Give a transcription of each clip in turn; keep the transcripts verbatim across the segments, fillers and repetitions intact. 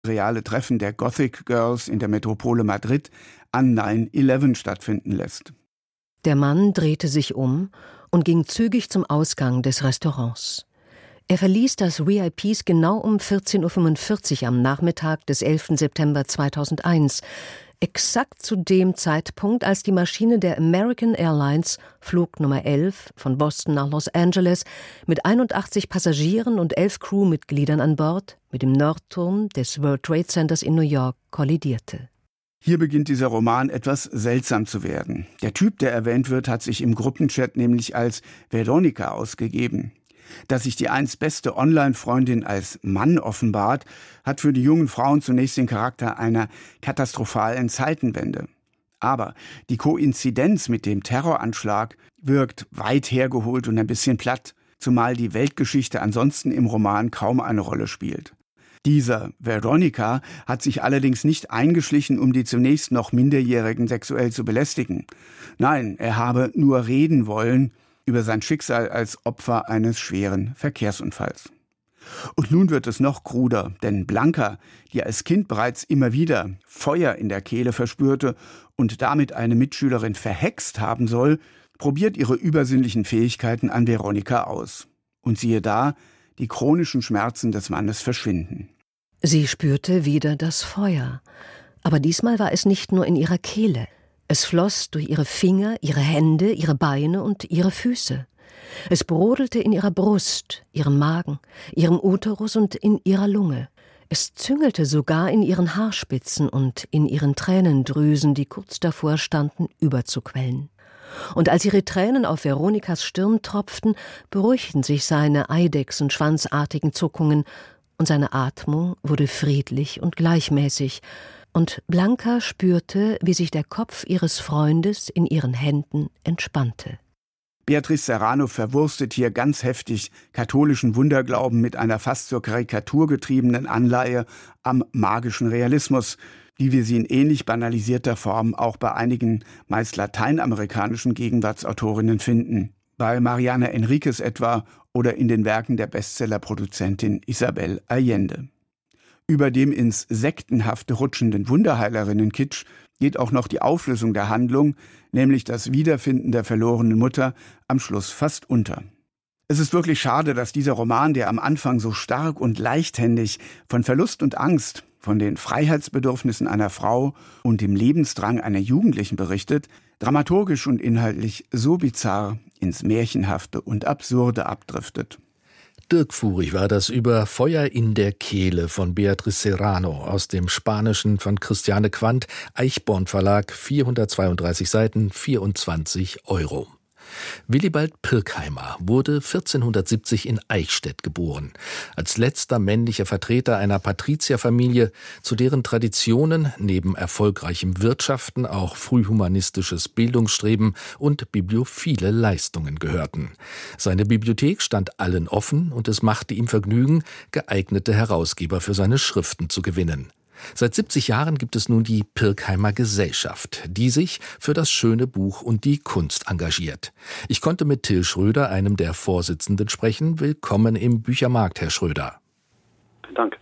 reale Treffen der Gothic Girls in der Metropole Madrid an neun elf stattfinden lässt. Der Mann drehte sich um und ging zügig zum Ausgang des Restaurants. Er verließ das V I Ps genau um vierzehn Uhr fünfundvierzig am Nachmittag des elften September zweitausendeins, exakt zu dem Zeitpunkt, als die Maschine der American Airlines, Flug Nummer elf von Boston nach Los Angeles, mit einundachtzig Passagieren und elf Crewmitgliedern an Bord mit dem Nordturm des World Trade Centers in New York kollidierte. Hier beginnt dieser Roman etwas seltsam zu werden. Der Typ, der erwähnt wird, hat sich im Gruppenchat nämlich als Veronika ausgegeben. Dass sich die einst beste Online-Freundin als Mann offenbart, hat für die jungen Frauen zunächst den Charakter einer katastrophalen Zeitenwende. Aber die Koinzidenz mit dem Terroranschlag wirkt weit hergeholt und ein bisschen platt, zumal die Weltgeschichte ansonsten im Roman kaum eine Rolle spielt. Dieser Veronika hat sich allerdings nicht eingeschlichen, um die zunächst noch Minderjährigen sexuell zu belästigen. Nein, er habe nur reden wollen über sein Schicksal als Opfer eines schweren Verkehrsunfalls. Und nun wird es noch kruder, denn Blanca, die als Kind bereits immer wieder Feuer in der Kehle verspürte und damit eine Mitschülerin verhext haben soll, probiert ihre übersinnlichen Fähigkeiten an Veronika aus. Und siehe da, die chronischen Schmerzen des Mannes verschwinden. Sie spürte wieder das Feuer. Aber diesmal war es nicht nur in ihrer Kehle. Es floss durch ihre Finger, ihre Hände, ihre Beine und ihre Füße. Es brodelte in ihrer Brust, ihrem Magen, ihrem Uterus und in ihrer Lunge. Es züngelte sogar in ihren Haarspitzen und in ihren Tränendrüsen, die kurz davor standen, überzuquellen. Und als ihre Tränen auf Veronikas Stirn tropften, beruhigten sich seine eidechsenschwanzartigen Zuckungen und seine Atmung wurde friedlich und gleichmäßig. Und Blanca spürte, wie sich der Kopf ihres Freundes in ihren Händen entspannte. Beatriz Serrano verwurstet hier ganz heftig katholischen Wunderglauben mit einer fast zur Karikatur getriebenen Anleihe am magischen Realismus, wie wir sie in ähnlich banalisierter Form auch bei einigen meist lateinamerikanischen Gegenwartsautorinnen finden, bei Mariana Enriquez etwa oder in den Werken der Bestsellerproduzentin Isabel Allende. Über dem ins Sektenhafte rutschenden Wunderheilerinnen-Kitsch geht auch noch die Auflösung der Handlung, nämlich das Wiederfinden der verlorenen Mutter, am Schluss fast unter. Es ist wirklich schade, dass dieser Roman, der am Anfang so stark und leichthändig von Verlust und Angst, von den Freiheitsbedürfnissen einer Frau und dem Lebensdrang einer Jugendlichen berichtet, dramaturgisch und inhaltlich so bizarr ins Märchenhafte und Absurde abdriftet. Dirk Furich war das über Feuer in der Kehle von Beatriz Serrano aus dem Spanischen von Christiane Quandt, Eichborn Verlag, vierhundertzweiunddreißig Seiten, vierundzwanzig Euro. Willibald Pirkheimer wurde vierzehnhundertsiebzig in Eichstätt geboren, als letzter männlicher Vertreter einer Patrizierfamilie, zu deren Traditionen neben erfolgreichem Wirtschaften auch frühhumanistisches Bildungsstreben und bibliophile Leistungen gehörten. Seine Bibliothek stand allen offen und es machte ihm Vergnügen, geeignete Herausgeber für seine Schriften zu gewinnen. Seit siebzig Jahren gibt es nun die Pirkheimer Gesellschaft, die sich für das schöne Buch und die Kunst engagiert. Ich konnte mit Till Schröder, einem der Vorsitzenden, sprechen. Willkommen im Büchermarkt, Herr Schröder. Danke.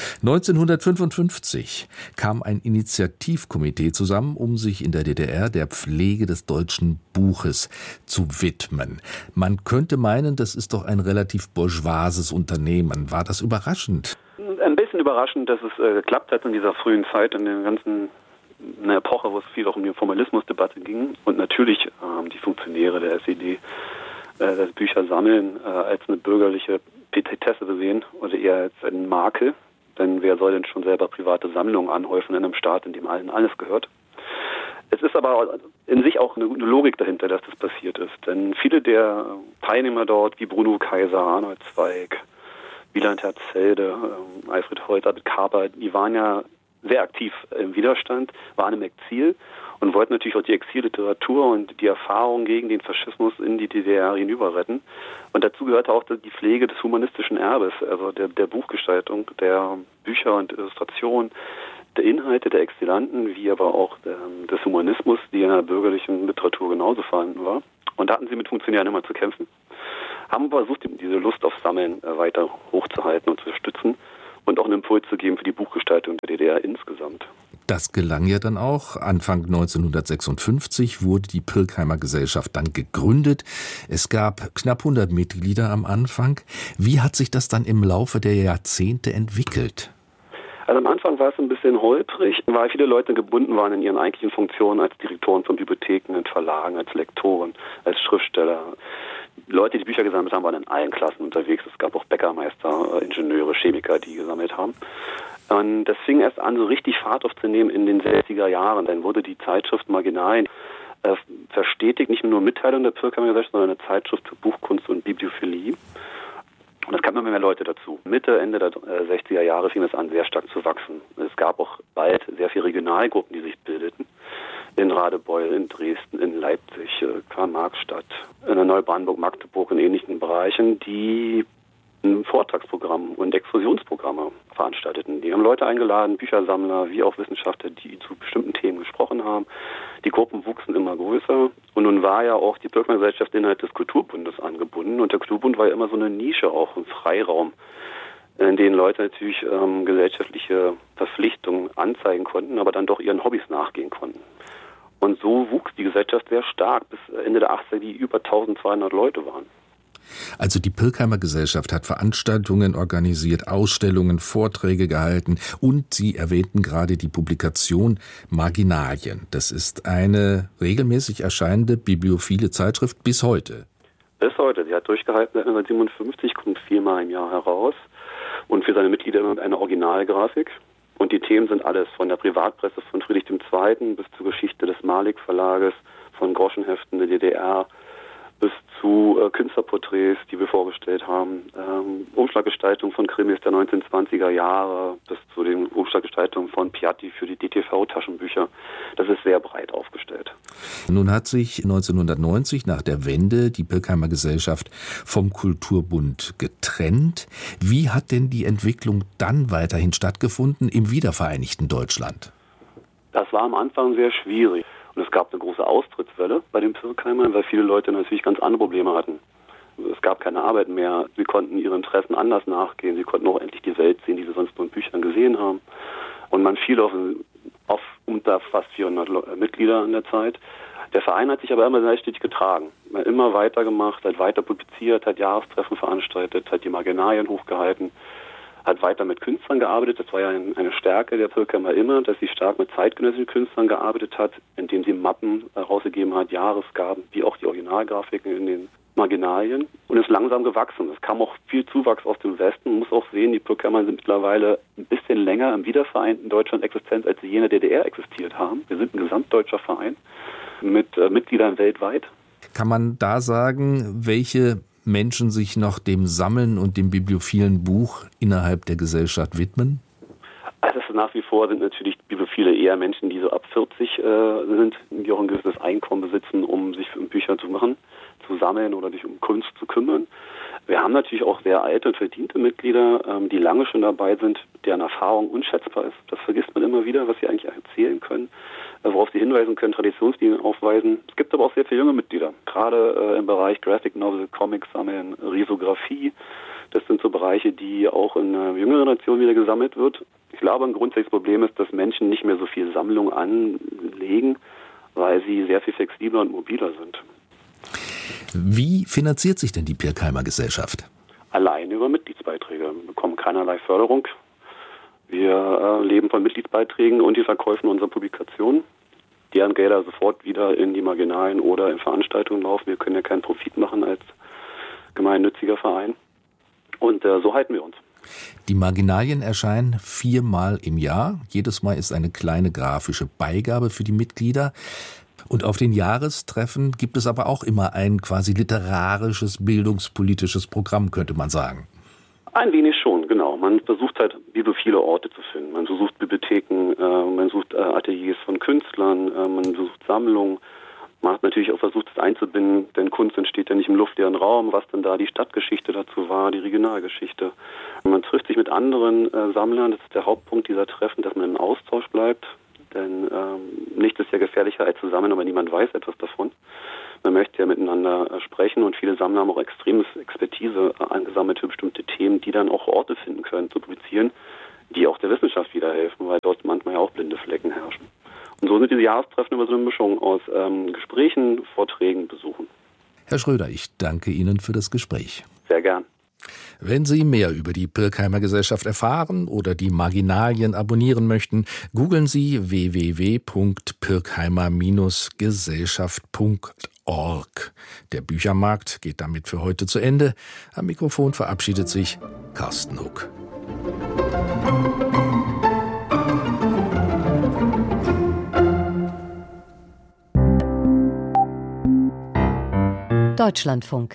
neunzehnhundertfünfundfünfzig kam ein Initiativkomitee zusammen, um sich in der D D R der Pflege des deutschen Buches zu widmen. Man könnte meinen, das ist doch ein relativ bourgeoises Unternehmen. War das überraschend? Ein bisschen überraschend, dass es äh, geklappt hat in dieser frühen Zeit, in der ganzen einer Epoche, wo es viel auch um die Formalismusdebatte ging. Und natürlich ähm, die Funktionäre der S E D äh, das Bücher sammeln äh, als eine bürgerliche Petitesse gesehen oder eher als ein Makel. Denn wer soll denn schon selber private Sammlungen anhäufen in einem Staat, in dem allen alles gehört? Es ist aber in sich auch eine Logik dahinter, dass das passiert ist. Denn viele der Teilnehmer dort, wie Bruno Kaiser, Arnold Zweig, Wieland Herzfelde, äh, Alfred Holt, David Kaper, die waren ja sehr aktiv im Widerstand, waren im Exil und wollten natürlich auch die Exilliteratur und die Erfahrung gegen den Faschismus in die D D R hinüber retten. Und dazu gehörte auch die Pflege des humanistischen Erbes, also der, der Buchgestaltung, der Bücher und Illustrationen, der Inhalte der Exilanten, wie aber auch der, des Humanismus, die in der bürgerlichen Literatur genauso vorhanden war. Und da hatten sie mit Funktionären immer zu kämpfen. Haben versucht, diese Lust auf Sammeln weiter hochzuhalten und zu stützen. und auch einen Impuls zu geben für die Buchgestaltung der D D R insgesamt. Das gelang ja dann auch. Anfang neunzehnhundertsechsundfünfzig wurde die Pirkheimer Gesellschaft dann gegründet. Es gab knapp hundert Mitglieder am Anfang. Wie hat sich das dann im Laufe der Jahrzehnte entwickelt? Also am Anfang war es ein bisschen holprig, weil viele Leute gebunden waren in ihren eigentlichen Funktionen als Direktoren von Bibliotheken, in Verlagen, als Lektoren, als Schriftsteller. Leute, die Bücher gesammelt haben, waren in allen Klassen unterwegs. Es gab auch Bäckermeister, Ingenieure, Chemiker, die gesammelt haben. Und das fing erst an, so richtig Fahrt aufzunehmen in den sechziger Jahren. Dann wurde die Zeitschrift Marginalien äh, verstetigt, nicht nur Mitteilung der Pirkheimer Gesellschaft, sondern eine Zeitschrift für Buchkunst und Bibliophilie. Und es kamen immer mehr Leute dazu. Mitte, Ende der sechziger Jahre fing es an, sehr stark zu wachsen. Es gab auch bald sehr viele Regionalgruppen, die sich bildeten. In Radebeul, in Dresden, in Leipzig, Karl-Marx-Stadt, in Neubrandenburg, Magdeburg und ähnlichen Bereichen, die ein Vortragsprogramm und Exkursionsprogramme veranstalteten. Die haben Leute eingeladen, Büchersammler wie auch Wissenschaftler, die zu bestimmten Themen gesprochen haben. Die Gruppen wuchsen immer größer und nun war ja auch die Pirkheimer Gesellschaft innerhalb des Kulturbundes angebunden und der Kulturbund war ja immer so eine Nische, auch ein Freiraum, in denen Leute natürlich ähm, gesellschaftliche Verpflichtungen anzeigen konnten, aber dann doch ihren Hobbys nachgehen konnten. Und so wuchs die Gesellschaft sehr stark, bis Ende der achtziger, die über eintausendzweihundert Leute waren. Also die Pirkheimer Gesellschaft hat Veranstaltungen organisiert, Ausstellungen, Vorträge gehalten und Sie erwähnten gerade die Publikation Marginalien. Das ist eine regelmäßig erscheinende bibliophile Zeitschrift bis heute. Bis heute. Sie hat durchgehalten seit neunzehnhundertsiebenundfünfzig, kommt viermal im Jahr heraus und für seine Mitglieder immer eine Originalgrafik. Und die Themen sind alles von der Privatpresse von Friedrich der Zweite bis zur Geschichte des Malik-Verlages, von Groschenheften der D D R bis zu äh, Künstlerporträts, die wir vorgestellt haben, ähm, Umschlaggestaltung von Krimis der neunzehnhundertzwanziger Jahre bis zu den Umschlaggestaltungen von Piatti für die D T V-Taschenbücher. Das ist sehr breit aufgestellt. Nun hat sich neunzehnhundertneunzig nach der Wende die Pirkheimer Gesellschaft vom Kulturbund getrennt. Wie hat denn die Entwicklung dann weiterhin stattgefunden im wiedervereinigten Deutschland? Das war am Anfang sehr schwierig. Und es gab eine große Austrittswelle bei den Pirkheimern, weil viele Leute natürlich ganz andere Probleme hatten. Es gab keine Arbeit mehr. Sie konnten ihren Interessen anders nachgehen. Sie konnten auch endlich die Welt sehen, die sie sonst nur in Büchern gesehen haben. Und man fiel auf, auf unter fast vierhundert Mitglieder in der Zeit. Der Verein hat sich aber immer sehr stetig getragen. Man hat immer weitergemacht, hat weiter publiziert, hat Jahrestreffen veranstaltet, hat die Marginalien hochgehalten, hat weiter mit Künstlern gearbeitet. Das war ja eine Stärke der Pirkheimer immer, dass sie stark mit zeitgenössischen Künstlern gearbeitet hat, indem sie Mappen herausgegeben hat, Jahresgaben, wie auch die Originalgrafiken in den Marginalien. Und ist langsam gewachsen. Es kam auch viel Zuwachs aus dem Westen. Man muss auch sehen, die Pirkheimer sind mittlerweile ein bisschen länger im wiedervereinten Deutschland existent, als sie je in der D D R existiert haben. Wir sind ein gesamtdeutscher Verein mit äh, Mitgliedern weltweit. Kann man da sagen, welche Menschen sich noch dem Sammeln und dem bibliophilen Buch innerhalb der Gesellschaft widmen? Also nach wie vor sind natürlich Bibliophile eher Menschen, die so ab vierzig äh, sind, die auch ein gewisses Einkommen besitzen, um sich um Bücher zu machen, zu sammeln oder sich um Kunst zu kümmern. Wir haben natürlich auch sehr alte und verdiente Mitglieder, ähm, die lange schon dabei sind, deren Erfahrung unschätzbar ist. Das vergisst man immer wieder, was sie eigentlich erzählen können, äh, worauf sie hinweisen können, Traditionslinien aufweisen. Es gibt aber auch sehr viele junge Mitglieder, gerade äh, im Bereich Graphic Novel, Comics sammeln, Risografie. Das sind so Bereiche, die auch in der jüngeren Generation wieder gesammelt wird. Ich glaube, ein grundsätzliches Problem ist, dass Menschen nicht mehr so viel Sammlung anlegen, weil sie sehr viel flexibler und mobiler sind. Wie finanziert sich denn die Pirkheimer Gesellschaft? Allein über Mitgliedsbeiträge. Wir bekommen keinerlei Förderung. Wir äh, leben von Mitgliedsbeiträgen und die Verkäufen unserer Publikationen. Deren Gelder sofort wieder in die Marginalien oder in Veranstaltungen laufen. Wir können ja keinen Profit machen als gemeinnütziger Verein. Und äh, so halten wir uns. Die Marginalien erscheinen viermal im Jahr. Jedes Mal ist eine kleine grafische Beigabe für die Mitglieder. Und auf den Jahrestreffen gibt es aber auch immer ein quasi literarisches, bildungspolitisches Programm, könnte man sagen. Ein wenig schon, genau. Man versucht halt, wie so viele Orte zu finden. Man versucht Bibliotheken, äh, man sucht äh, Ateliers von Künstlern, äh, man versucht Sammlungen. Man hat natürlich auch versucht, das einzubinden, denn Kunst entsteht ja nicht im luftleeren Raum, was denn da die Stadtgeschichte dazu war, die Regionalgeschichte. Man trifft sich mit anderen äh, Sammlern, das ist der Hauptpunkt dieser Treffen, dass man im Austausch bleibt. Denn ähm, nichts ist ja gefährlicher als zu sammeln, aber niemand weiß etwas davon. Man möchte ja miteinander äh, sprechen und viele Sammler haben auch extremes Expertise äh, angesammelt für bestimmte Themen, die dann auch Orte finden können, zu publizieren, die auch der Wissenschaft wieder helfen, weil dort manchmal ja auch blinde Flecken herrschen. Und so sind diese Jahrestreffen immer so eine Mischung aus ähm, Gesprächen, Vorträgen, Besuchen. Herr Schröder, ich danke Ihnen für das Gespräch. Sehr gern. Wenn Sie mehr über die Pirkheimer Gesellschaft erfahren oder die Marginalien abonnieren möchten, googeln Sie w w w punkt pirkheimer Gesellschaft punkt org. Der Büchermarkt geht damit für heute zu Ende. Am Mikrofon verabschiedet sich Carsten Huck. Deutschlandfunk.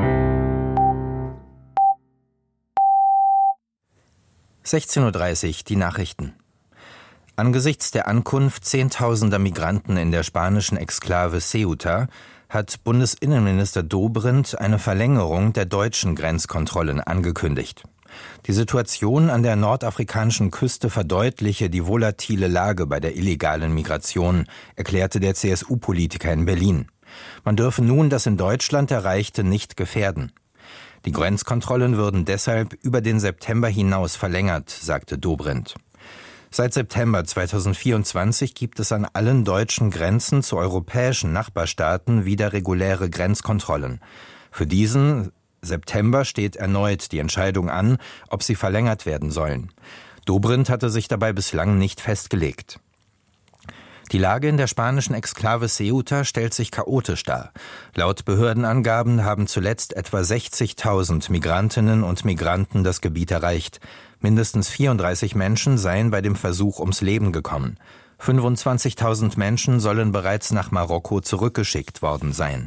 sechzehn Uhr dreißig, die Nachrichten. Angesichts der Ankunft zehntausender Migranten in der spanischen Exklave Ceuta hat Bundesinnenminister Dobrindt eine Verlängerung der deutschen Grenzkontrollen angekündigt. Die Situation an der nordafrikanischen Küste verdeutliche die volatile Lage bei der illegalen Migration, erklärte der C S U-Politiker in Berlin. Man dürfe nun das in Deutschland Erreichte nicht gefährden. Die Grenzkontrollen würden deshalb über den September hinaus verlängert, sagte Dobrindt. Seit September zweitausendvierundzwanzig gibt es an allen deutschen Grenzen zu europäischen Nachbarstaaten wieder reguläre Grenzkontrollen. Für diesen September steht erneut die Entscheidung an, ob sie verlängert werden sollen. Dobrindt hatte sich dabei bislang nicht festgelegt. Die Lage in der spanischen Exklave Ceuta stellt sich chaotisch dar. Laut Behördenangaben haben zuletzt etwa sechzigtausend Migrantinnen und Migranten das Gebiet erreicht. Mindestens vierunddreißig Menschen seien bei dem Versuch ums Leben gekommen. fünfundzwanzigtausend Menschen sollen bereits nach Marokko zurückgeschickt worden sein.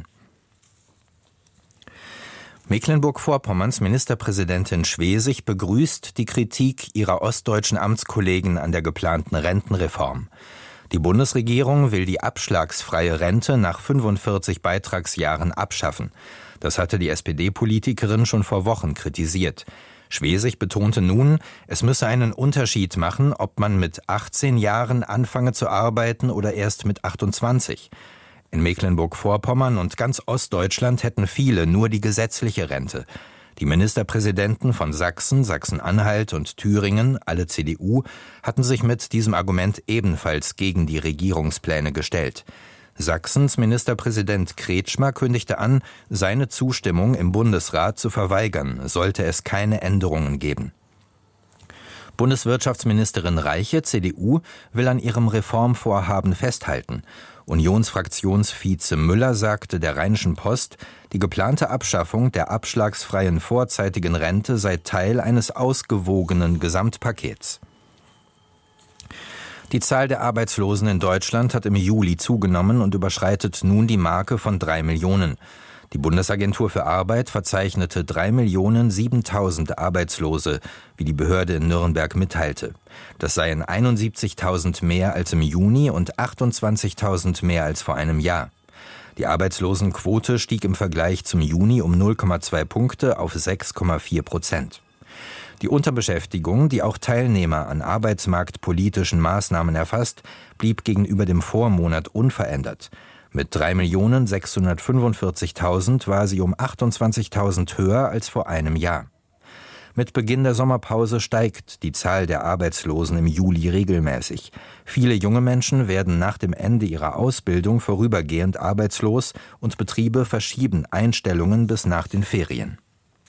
Mecklenburg-Vorpommerns Ministerpräsidentin Schwesig begrüßt die Kritik ihrer ostdeutschen Amtskollegen an der geplanten Rentenreform. Die Bundesregierung will die abschlagsfreie Rente nach fünfundvierzig Beitragsjahren abschaffen. Das hatte die S P D-Politikerin schon vor Wochen kritisiert. Schwesig betonte nun, es müsse einen Unterschied machen, ob man mit achtzehn Jahren anfange zu arbeiten oder erst mit achtundzwanzig. In Mecklenburg-Vorpommern und ganz Ostdeutschland hätten viele nur die gesetzliche Rente. Die Ministerpräsidenten von Sachsen, Sachsen-Anhalt und Thüringen, alle C D U, hatten sich mit diesem Argument ebenfalls gegen die Regierungspläne gestellt. Sachsens Ministerpräsident Kretschmer kündigte an, seine Zustimmung im Bundesrat zu verweigern, sollte es keine Änderungen geben. Bundeswirtschaftsministerin Reiche, C D U, will an ihrem Reformvorhaben festhalten. Unionsfraktionsvize Müller sagte der Rheinischen Post, die geplante Abschaffung der abschlagsfreien vorzeitigen Rente sei Teil eines ausgewogenen Gesamtpakets. Die Zahl der Arbeitslosen in Deutschland hat im Juli zugenommen und überschreitet nun die Marke von drei Millionen. Die Bundesagentur für Arbeit verzeichnete drei Millionen siebentausend Arbeitslose, wie die Behörde in Nürnberg mitteilte. Das seien einundsiebzigtausend mehr als im Juni und achtundzwanzigtausend mehr als vor einem Jahr. Die Arbeitslosenquote stieg im Vergleich zum Juni um null Komma zwei Punkte auf sechs Komma vier Prozent. Die Unterbeschäftigung, die auch Teilnehmer an arbeitsmarktpolitischen Maßnahmen erfasst, blieb gegenüber dem Vormonat unverändert. Mit drei Millionen sechshundertfünfundvierzigtausend war sie um achtundzwanzigtausend höher als vor einem Jahr. Mit Beginn der Sommerpause steigt die Zahl der Arbeitslosen im Juli regelmäßig. Viele junge Menschen werden nach dem Ende ihrer Ausbildung vorübergehend arbeitslos und Betriebe verschieben Einstellungen bis nach den Ferien.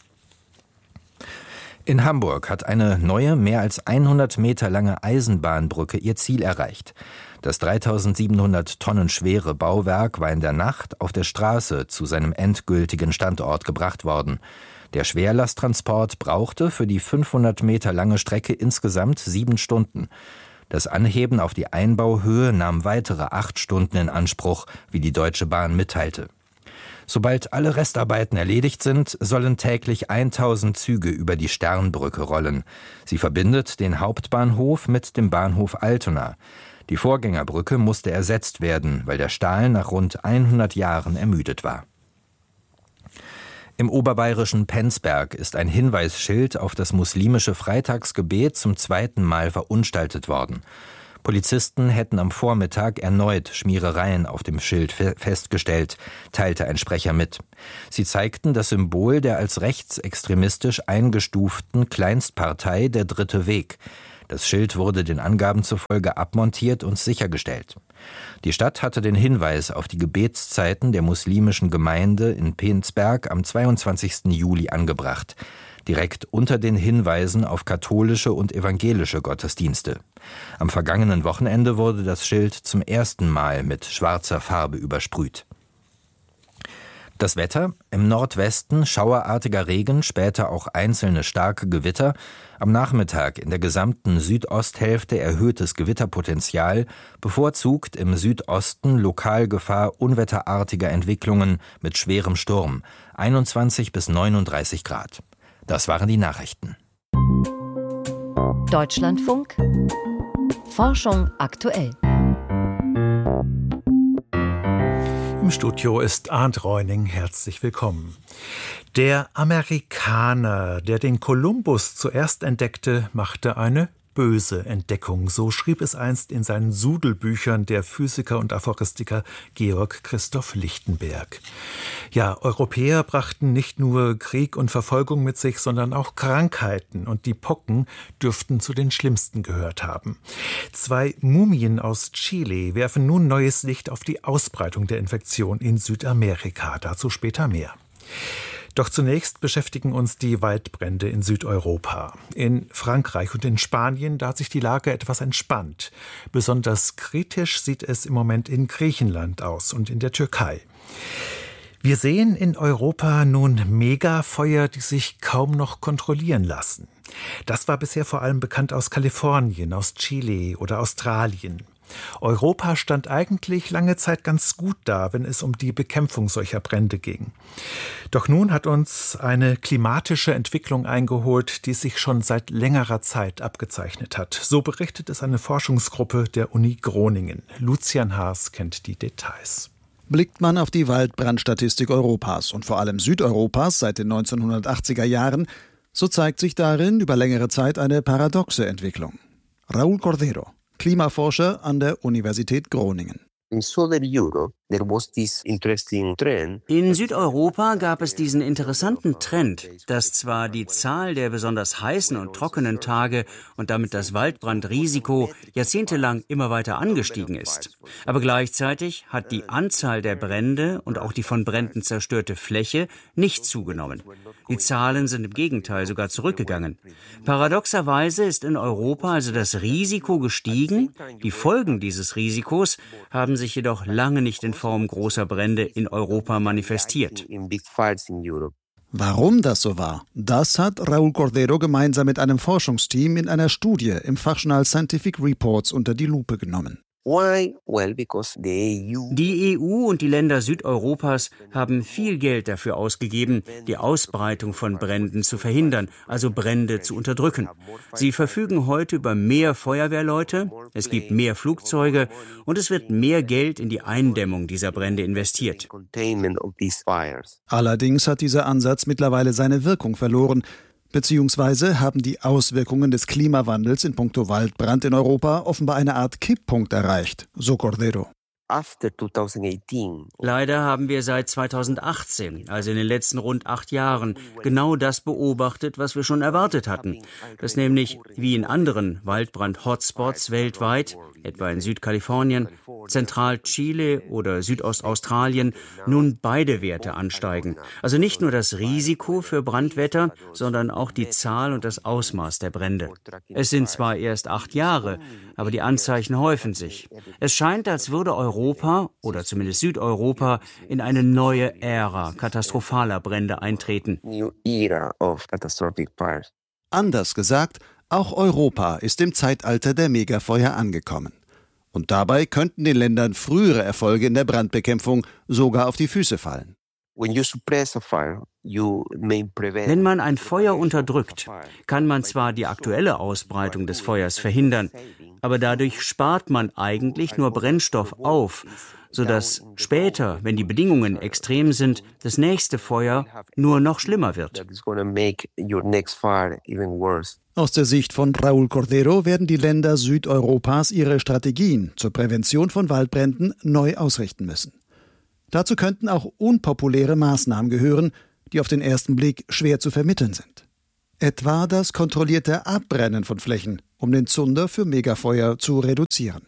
In Hamburg hat eine neue, mehr als hundert Meter lange Eisenbahnbrücke ihr Ziel erreicht. Das dreitausendsiebenhundert Tonnen schwere Bauwerk war in der Nacht auf der Straße zu seinem endgültigen Standort gebracht worden. Der Schwerlasttransport brauchte für die fünfhundert Meter lange Strecke insgesamt sieben Stunden. Das Anheben auf die Einbauhöhe nahm weitere acht Stunden in Anspruch, wie die Deutsche Bahn mitteilte. Sobald alle Restarbeiten erledigt sind, sollen täglich tausend Züge über die Sternbrücke rollen. Sie verbindet den Hauptbahnhof mit dem Bahnhof Altona. Die Vorgängerbrücke musste ersetzt werden, weil der Stahl nach rund hundert Jahren ermüdet war. Im oberbayerischen Penzberg ist ein Hinweisschild auf das muslimische Freitagsgebet zum zweiten Mal verunstaltet worden. Polizisten hätten am Vormittag erneut Schmierereien auf dem Schild fe- festgestellt, teilte ein Sprecher mit. Sie zeigten das Symbol der als rechtsextremistisch eingestuften Kleinstpartei Der Dritte Weg. Das Schild wurde den Angaben zufolge abmontiert und sichergestellt. Die Stadt hatte den Hinweis auf die Gebetszeiten der muslimischen Gemeinde in Penzberg am zweiundzwanzigsten Juli angebracht, direkt unter den Hinweisen auf katholische und evangelische Gottesdienste. Am vergangenen Wochenende wurde das Schild zum ersten Mal mit schwarzer Farbe übersprüht. Das Wetter: im Nordwesten schauerartiger Regen, später auch einzelne starke Gewitter. Am Nachmittag in der gesamten Südosthälfte erhöhtes Gewitterpotenzial, bevorzugt im Südosten Lokalgefahr unwetterartiger Entwicklungen mit schwerem Sturm, einundzwanzig bis neununddreißig Grad. Das waren die Nachrichten. Deutschlandfunk Forschung aktuell. Im Studio ist Arndt Reuning. Herzlich willkommen. Der Amerikaner, der den Kolumbus zuerst entdeckte, machte eine böse Entdeckung. So schrieb es einst in seinen Sudelbüchern der Physiker und Aphoristiker Georg Christoph Lichtenberg. Ja, Europäer brachten nicht nur Krieg und Verfolgung mit sich, sondern auch Krankheiten. Und die Pocken dürften zu den schlimmsten gehört haben. Zwei Mumien aus Chile werfen nun neues Licht auf die Ausbreitung der Infektion in Südamerika. Dazu später mehr. Doch zunächst beschäftigen uns die Waldbrände in Südeuropa. In Frankreich und in Spanien, da hat sich die Lage etwas entspannt. Besonders kritisch sieht es im Moment in Griechenland aus und in der Türkei. Wir sehen in Europa nun Megafeuer, die sich kaum noch kontrollieren lassen. Das war bisher vor allem bekannt aus Kalifornien, aus Chile oder Australien. Europa stand eigentlich lange Zeit ganz gut da, wenn es um die Bekämpfung solcher Brände ging. Doch nun hat uns eine klimatische Entwicklung eingeholt, die sich schon seit längerer Zeit abgezeichnet hat. So berichtet es eine Forschungsgruppe der Uni Groningen. Lucian Haas kennt die Details. Blickt man auf die Waldbrandstatistik Europas und vor allem Südeuropas seit den neunzehnhundertachtziger Jahren, so zeigt sich darin über längere Zeit eine paradoxe Entwicklung. Raúl Cordero, Klimaforscher an der Universität Groningen. In Südeuropa gab es diesen interessanten Trend, dass zwar die Zahl der besonders heißen und trockenen Tage und damit das Waldbrandrisiko jahrzehntelang immer weiter angestiegen ist. Aber gleichzeitig hat die Anzahl der Brände und auch die von Bränden zerstörte Fläche nicht zugenommen. Die Zahlen sind im Gegenteil sogar zurückgegangen. Paradoxerweise ist in Europa also das Risiko gestiegen. Die Folgen dieses Risikos haben sich jedoch lange nicht in Form großer Brände in Europa manifestiert. Warum das so war, das hat Raúl Cordero gemeinsam mit einem Forschungsteam in einer Studie im Fachjournal Scientific Reports unter die Lupe genommen. Die E U und die Länder Südeuropas haben viel Geld dafür ausgegeben, die Ausbreitung von Bränden zu verhindern, also Brände zu unterdrücken. Sie verfügen heute über mehr Feuerwehrleute, es gibt mehr Flugzeuge und es wird mehr Geld in die Eindämmung dieser Brände investiert. Allerdings hat dieser Ansatz mittlerweile seine Wirkung verloren. Beziehungsweise haben die Auswirkungen des Klimawandels in puncto Waldbrand in Europa offenbar eine Art Kipppunkt erreicht, so Cordero. Leider haben wir seit zweitausendachtzehn, also in den letzten rund acht Jahren, genau das beobachtet, was wir schon erwartet hatten. Dass nämlich, wie in anderen Waldbrand-Hotspots weltweit, etwa in Südkalifornien, Zentral-Chile oder Südostaustralien, nun beide Werte ansteigen. Also nicht nur das Risiko für Brandwetter, sondern auch die Zahl und das Ausmaß der Brände. Es sind zwar erst acht Jahre, aber die Anzeichen häufen sich. Es scheint, als würde Europa Europa oder zumindest Südeuropa in eine neue Ära katastrophaler Brände eintreten. Anders gesagt, auch Europa ist im Zeitalter der Megafeuer angekommen. Und dabei könnten den Ländern frühere Erfolge in der Brandbekämpfung sogar auf die Füße fallen. Wenn man ein Feuer unterdrückt, kann man zwar die aktuelle Ausbreitung des Feuers verhindern, aber dadurch spart man eigentlich nur Brennstoff auf, sodass später, wenn die Bedingungen extrem sind, das nächste Feuer nur noch schlimmer wird. Aus der Sicht von Raúl Cordero werden die Länder Südeuropas ihre Strategien zur Prävention von Waldbränden neu ausrichten müssen. Dazu könnten auch unpopuläre Maßnahmen gehören, die auf den ersten Blick schwer zu vermitteln sind. Etwa das kontrollierte Abbrennen von Flächen, um den Zunder für Megafeuer zu reduzieren.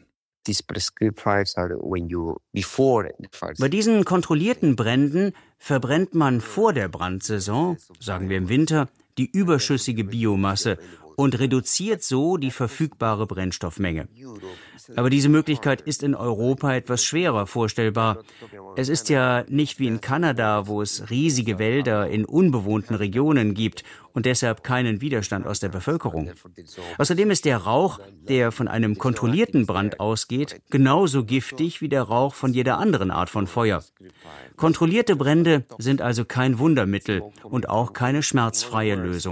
Bei diesen kontrollierten Bränden verbrennt man vor der Brandsaison, sagen wir im Winter, die überschüssige Biomasse und reduziert so die verfügbare Brennstoffmenge. Aber diese Möglichkeit ist in Europa etwas schwerer vorstellbar. Es ist ja nicht wie in Kanada, wo es riesige Wälder in unbewohnten Regionen gibt und deshalb keinen Widerstand aus der Bevölkerung. Außerdem ist der Rauch, der von einem kontrollierten Brand ausgeht, genauso giftig wie der Rauch von jeder anderen Art von Feuer. Kontrollierte Brände sind also kein Wundermittel und auch keine schmerzfreie Lösung.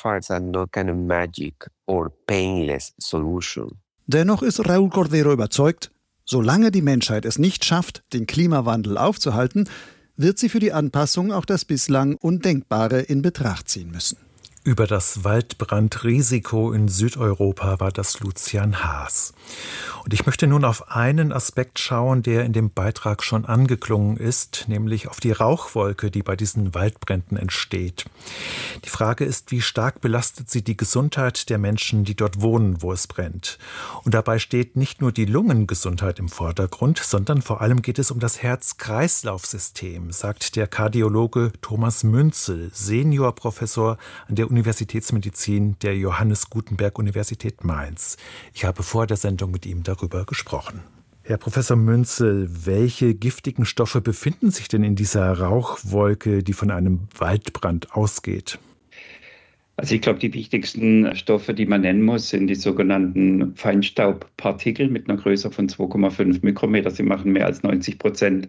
Dennoch ist Raúl Cordero überzeugt, solange die Menschheit es nicht schafft, den Klimawandel aufzuhalten, wird sie für die Anpassung auch das bislang Undenkbare in Betracht ziehen müssen. Über das Waldbrandrisiko in Südeuropa war das Lucian Haas. Und ich möchte nun auf einen Aspekt schauen, der in dem Beitrag schon angeklungen ist, nämlich auf die Rauchwolke, die bei diesen Waldbränden entsteht. Die Frage ist, wie stark belastet sie die Gesundheit der Menschen, die dort wohnen, wo es brennt. Und dabei steht nicht nur die Lungengesundheit im Vordergrund, sondern vor allem geht es um das Herz-Kreislauf-System, sagt der Kardiologe Thomas Münzel, Seniorprofessor an der Universitätsmedizin der Johannes Gutenberg Universität Mainz. Ich habe vor der Sendung mit ihm darüber gesprochen. Herr Professor Münzel, welche giftigen Stoffe befinden sich denn in dieser Rauchwolke, die von einem Waldbrand ausgeht? Also ich glaube, die wichtigsten Stoffe, die man nennen muss, sind die sogenannten Feinstaubpartikel mit einer Größe von zwei Komma fünf Mikrometer. Sie machen mehr als neunzig Prozent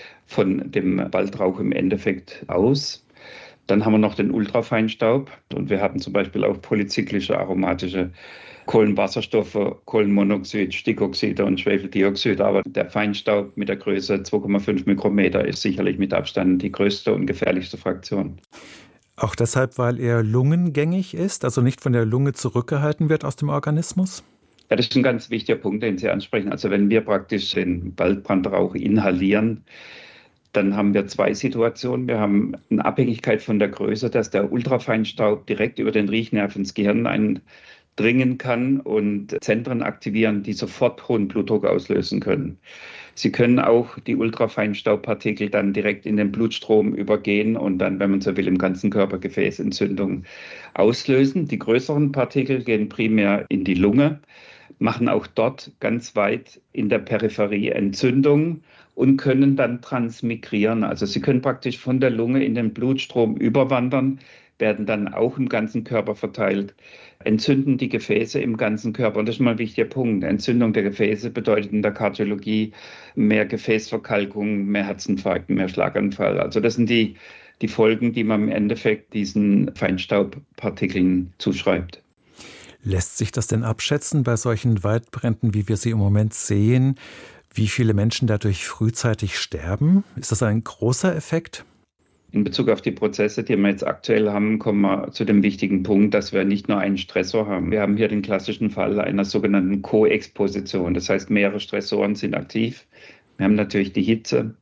von dem Waldrauch im Endeffekt aus. Dann haben wir noch den Ultrafeinstaub und wir haben zum Beispiel auch polyzyklische aromatische Kohlenwasserstoffe, Kohlenmonoxid, Stickoxide und Schwefeldioxid. Aber der Feinstaub mit der Größe zwei Komma fünf Mikrometer ist sicherlich mit Abstand die größte und gefährlichste Fraktion. Auch deshalb, weil er lungengängig ist, also nicht von der Lunge zurückgehalten wird aus dem Organismus? Ja, das ist ein ganz wichtiger Punkt, den Sie ansprechen. Also wenn wir praktisch den Waldbrandrauch inhalieren, dann haben wir zwei Situationen. Wir haben eine Abhängigkeit von der Größe, dass der Ultrafeinstaub direkt über den Riechnerv ins Gehirn eindringen kann und Zentren aktivieren, die sofort hohen Blutdruck auslösen können. Sie können auch die Ultrafeinstaubpartikel dann direkt in den Blutstrom übergehen und dann, wenn man so will, im ganzen Körper Gefäßentzündung auslösen. Die größeren Partikel gehen primär in die Lunge, machen auch dort ganz weit in der Peripherie Entzündung und können dann transmigrieren. Also sie können praktisch von der Lunge in den Blutstrom überwandern, werden dann auch im ganzen Körper verteilt, entzünden die Gefäße im ganzen Körper. Und das ist mal ein wichtiger Punkt. Entzündung der Gefäße bedeutet in der Kardiologie mehr Gefäßverkalkung, mehr Herzinfarkt, mehr Schlaganfall. Also das sind die, die Folgen, die man im Endeffekt diesen Feinstaubpartikeln zuschreibt. Lässt sich das denn abschätzen bei solchen Waldbränden, wie wir sie im Moment sehen? Wie viele Menschen dadurch frühzeitig sterben? Ist das ein großer Effekt? In Bezug auf die Prozesse, die wir jetzt aktuell haben, kommen wir zu dem wichtigen Punkt, dass wir nicht nur einen Stressor haben. Wir haben hier den klassischen Fall einer sogenannten Co-Exposition. Das heißt, mehrere Stressoren sind aktiv. Wir haben natürlich die Hitze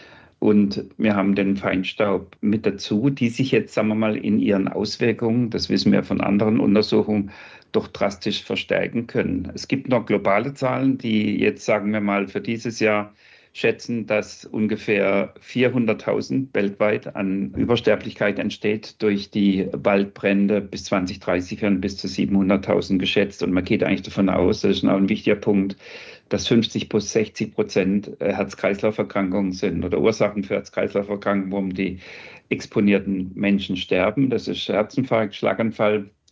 und wir haben den Feinstaub mit dazu, die sich jetzt, sagen wir mal, in ihren Auswirkungen, das wissen wir von anderen Untersuchungen, doch drastisch verstärken können. Es gibt noch globale Zahlen, die jetzt, sagen wir mal, für dieses Jahr schätzen, dass ungefähr vierhunderttausend weltweit an Übersterblichkeit entsteht durch die Waldbrände. Bis zwanzig dreißig werden bis zu siebenhunderttausend geschätzt. Und man geht eigentlich davon aus, das ist auch ein wichtiger Punkt, dass fünfzig bis sechzig Prozent Herz-Kreislauf-Erkrankungen sind oder Ursachen für Herz-Kreislauf-Erkrankungen, warum die exponierten Menschen sterben. Das ist Herzinfarkt, Schlaganfall,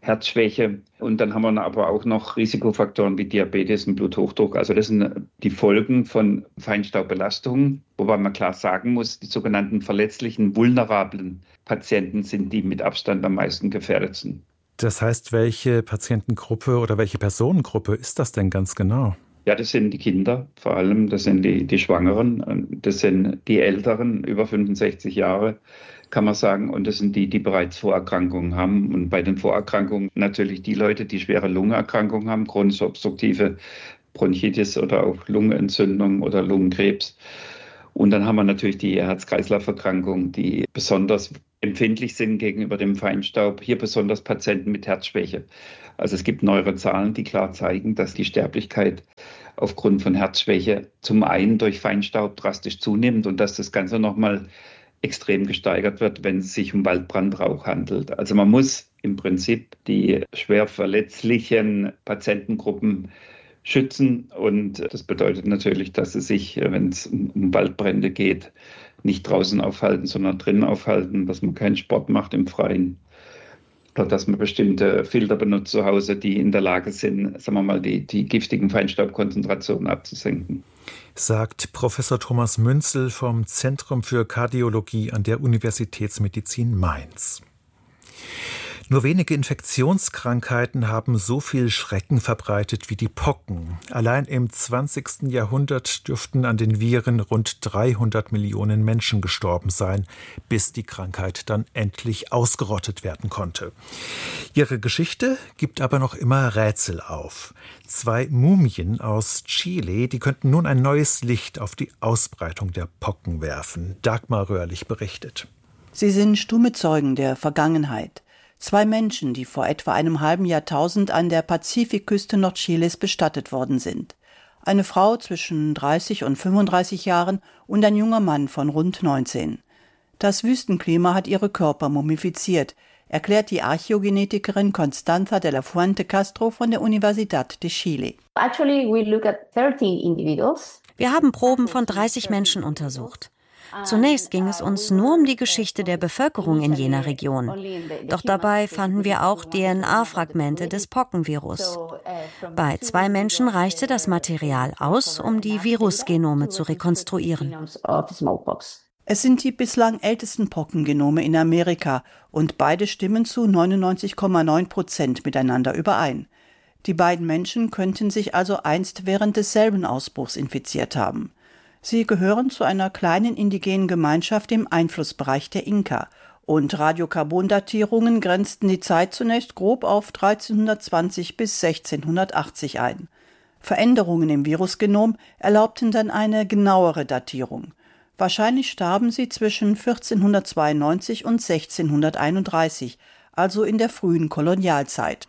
Herzschwäche. Und dann haben wir aber auch noch Risikofaktoren wie Diabetes und Bluthochdruck. Also das sind die Folgen von Feinstaubbelastungen, wobei man klar sagen muss, die sogenannten verletzlichen, vulnerablen Patienten sind die mit Abstand am meisten gefährdetsten. Das heißt, welche Patientengruppe oder welche Personengruppe ist das denn ganz genau? Ja, das sind die Kinder vor allem, das sind die, die Schwangeren, das sind die Älteren, über fünfundsechzig Jahre, kann man sagen. Und das sind die, die bereits Vorerkrankungen haben. Und bei den Vorerkrankungen natürlich die Leute, die schwere Lungenerkrankungen haben, chronische obstruktive Bronchitis oder auch Lungenentzündung oder Lungenkrebs. Und dann haben wir natürlich die Herz-Kreislauf-Erkrankungen, die besonders empfindlich sind gegenüber dem Feinstaub. Hier besonders Patienten mit Herzschwäche. Also es gibt neuere Zahlen, die klar zeigen, dass die Sterblichkeit aufgrund von Herzschwäche zum einen durch Feinstaub drastisch zunimmt und dass das Ganze nochmal extrem gesteigert wird, wenn es sich um Waldbrandrauch handelt. Also man muss im Prinzip die schwer verletzlichen Patientengruppen schützen. Und das bedeutet natürlich, dass sie sich, wenn es um Waldbrände geht, nicht draußen aufhalten, sondern drinnen aufhalten, dass man keinen Sport macht im Freien. Oder dass man bestimmte Filter benutzt zu Hause, die in der Lage sind, sagen wir mal, die, die giftigen Feinstaubkonzentrationen abzusenken. Sagt Professor Thomas Münzel vom Zentrum für Kardiologie an der Universitätsmedizin Mainz. Nur wenige Infektionskrankheiten haben so viel Schrecken verbreitet wie die Pocken. Allein im zwanzigsten Jahrhundert dürften an den Viren rund dreihundert Millionen Menschen gestorben sein, bis die Krankheit dann endlich ausgerottet werden konnte. Ihre Geschichte gibt aber noch immer Rätsel auf. Zwei Mumien aus Chile, die könnten nun ein neues Licht auf die Ausbreitung der Pocken werfen. Dagmar Röhrlich berichtet. Sie sind stumme Zeugen der Vergangenheit. Zwei Menschen, die vor etwa einem halben Jahrtausend an der Pazifikküste Nordchiles bestattet worden sind. Eine Frau zwischen dreißig und fünfunddreißig Jahren und ein junger Mann von rund neunzehn. Das Wüstenklima hat ihre Körper mumifiziert, erklärt die Archäogenetikerin Constanza de la Fuente Castro von der Universidad de Chile. Wir haben Proben von dreißig Menschen untersucht. Zunächst ging es uns nur um die Geschichte der Bevölkerung in jener Region. Doch dabei fanden wir auch D N A-Fragmente des Pockenvirus. Bei zwei Menschen reichte das Material aus, um die Virusgenome zu rekonstruieren. Es sind die bislang ältesten Pockengenome in Amerika und beide stimmen zu neunundneunzig Komma neun Prozent miteinander überein. Die beiden Menschen könnten sich also einst während desselben Ausbruchs infiziert haben. Sie gehören zu einer kleinen indigenen Gemeinschaft im Einflussbereich der Inka und Radiokarbondatierungen grenzten die Zeit zunächst grob auf dreizehnhundertzwanzig bis sechzehnhundertachtzig ein. Veränderungen im Virusgenom erlaubten dann eine genauere Datierung. Wahrscheinlich starben sie zwischen vierzehnhundertzweiundneunzig und sechzehnhunderteinunddreißig, also in der frühen Kolonialzeit.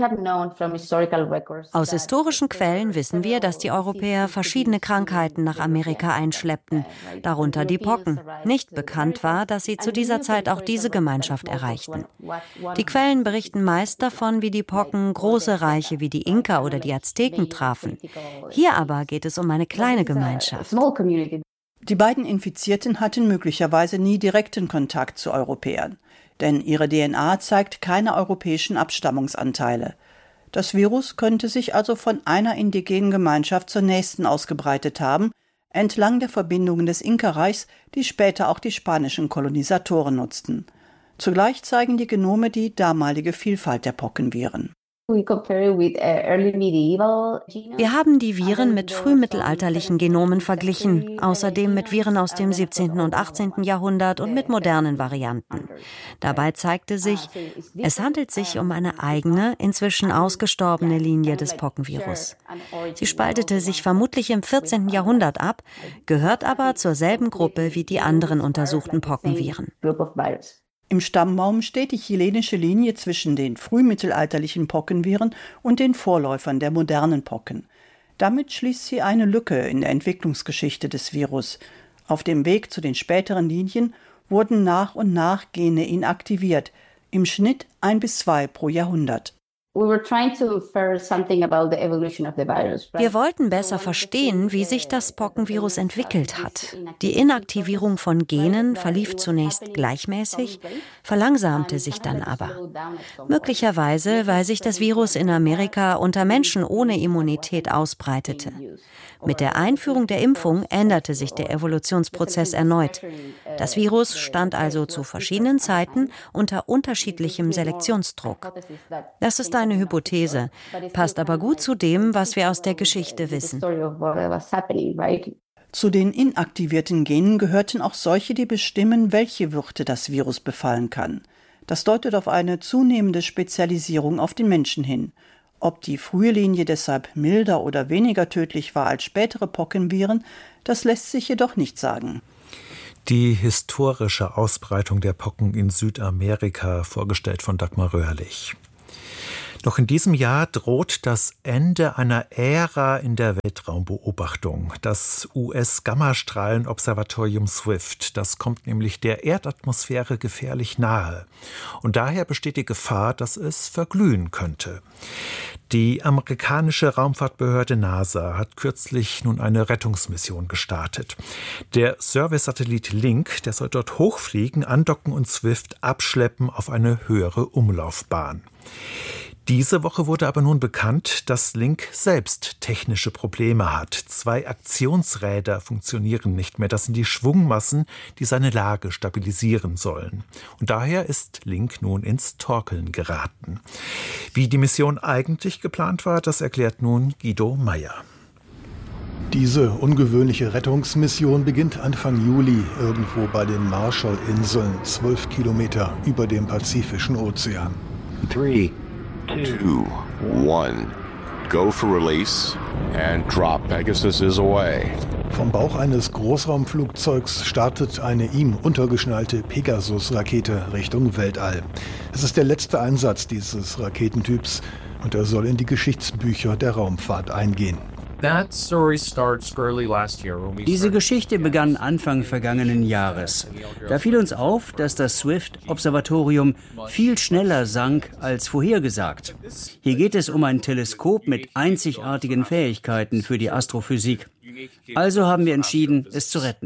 Aus historischen Quellen wissen wir, dass die Europäer verschiedene Krankheiten nach Amerika einschleppten, darunter die Pocken. Nicht bekannt war, dass sie zu dieser Zeit auch diese Gemeinschaft erreichten. Die Quellen berichten meist davon, wie die Pocken große Reiche wie die Inka oder die Azteken trafen. Hier aber geht es um eine kleine Gemeinschaft. Die beiden Infizierten hatten möglicherweise nie direkten Kontakt zu Europäern. Denn ihre D N A zeigt keine europäischen Abstammungsanteile. Das Virus könnte sich also von einer indigenen Gemeinschaft zur nächsten ausgebreitet haben, entlang der Verbindungen des Inka-Reichs, die später auch die spanischen Kolonisatoren nutzten. Zugleich zeigen die Genome die damalige Vielfalt der Pockenviren. Wir haben die Viren mit frühmittelalterlichen Genomen verglichen, außerdem mit Viren aus dem siebzehnten und achtzehnten Jahrhundert und mit modernen Varianten. Dabei zeigte sich, es handelt sich um eine eigene, inzwischen ausgestorbene Linie des Pockenvirus. Sie spaltete sich vermutlich im vierzehnten Jahrhundert ab, gehört aber zur selben Gruppe wie die anderen untersuchten Pockenviren. Im Stammbaum steht die chilenische Linie zwischen den frühmittelalterlichen Pockenviren und den Vorläufern der modernen Pocken. Damit schließt sie eine Lücke in der Entwicklungsgeschichte des Virus. Auf dem Weg zu den späteren Linien wurden nach und nach Gene inaktiviert, im Schnitt ein bis zwei pro Jahrhundert. Wir wollten besser verstehen, wie sich das Pockenvirus entwickelt hat. Die Inaktivierung von Genen verlief zunächst gleichmäßig, verlangsamte sich dann aber. Möglicherweise, weil sich das Virus in Amerika unter Menschen ohne Immunität ausbreitete. Mit der Einführung der Impfung änderte sich der Evolutionsprozess erneut. Das Virus stand also zu verschiedenen Zeiten unter unterschiedlichem Selektionsdruck. Das ist eine Hypothese, passt aber gut zu dem, was wir aus der Geschichte wissen. Zu den inaktivierten Genen gehörten auch solche, die bestimmen, welche Wirte das Virus befallen kann. Das deutet auf eine zunehmende Spezialisierung auf den Menschen hin. Ob die frühe Linie deshalb milder oder weniger tödlich war als spätere Pockenviren, das lässt sich jedoch nicht sagen. Die historische Ausbreitung der Pocken in Südamerika, vorgestellt von Dagmar Röhrlich. Noch in diesem Jahr droht das Ende einer Ära in der Weltraumbeobachtung. Das U S-Gammastrahlenobservatorium SWIFT, das kommt nämlich der Erdatmosphäre gefährlich nahe. Und daher besteht die Gefahr, dass es verglühen könnte. Die amerikanische Raumfahrtbehörde NASA hat kürzlich nun eine Rettungsmission gestartet. Der Service-Satellit Link, der soll dort hochfliegen, andocken und SWIFT abschleppen auf eine höhere Umlaufbahn. Diese Woche wurde aber nun bekannt, dass Link selbst technische Probleme hat. Zwei Aktionsräder funktionieren nicht mehr. Das sind die Schwungmassen, die seine Lage stabilisieren sollen. Und daher ist Link nun ins Torkeln geraten. Wie die Mission eigentlich geplant war, das erklärt nun Guido Meyer. Diese ungewöhnliche Rettungsmission beginnt Anfang Juli irgendwo bei den Marshall-Inseln, zwölf Kilometer über dem Pazifischen Ozean. Three. Two, one, go for release and drop. Pegasus is away. Vom Bauch eines Großraumflugzeugs startet eine ihm untergeschnallte Pegasus-Rakete Richtung Weltall. Es ist der letzte Einsatz dieses Raketentyps und er soll in die Geschichtsbücher der Raumfahrt eingehen. Diese Geschichte begann Anfang vergangenen Jahres. Da fiel uns auf, dass das SWIFT-Observatorium viel schneller sank als vorhergesagt. Hier geht es um ein Teleskop mit einzigartigen Fähigkeiten für die Astrophysik. Also haben wir entschieden, es zu retten.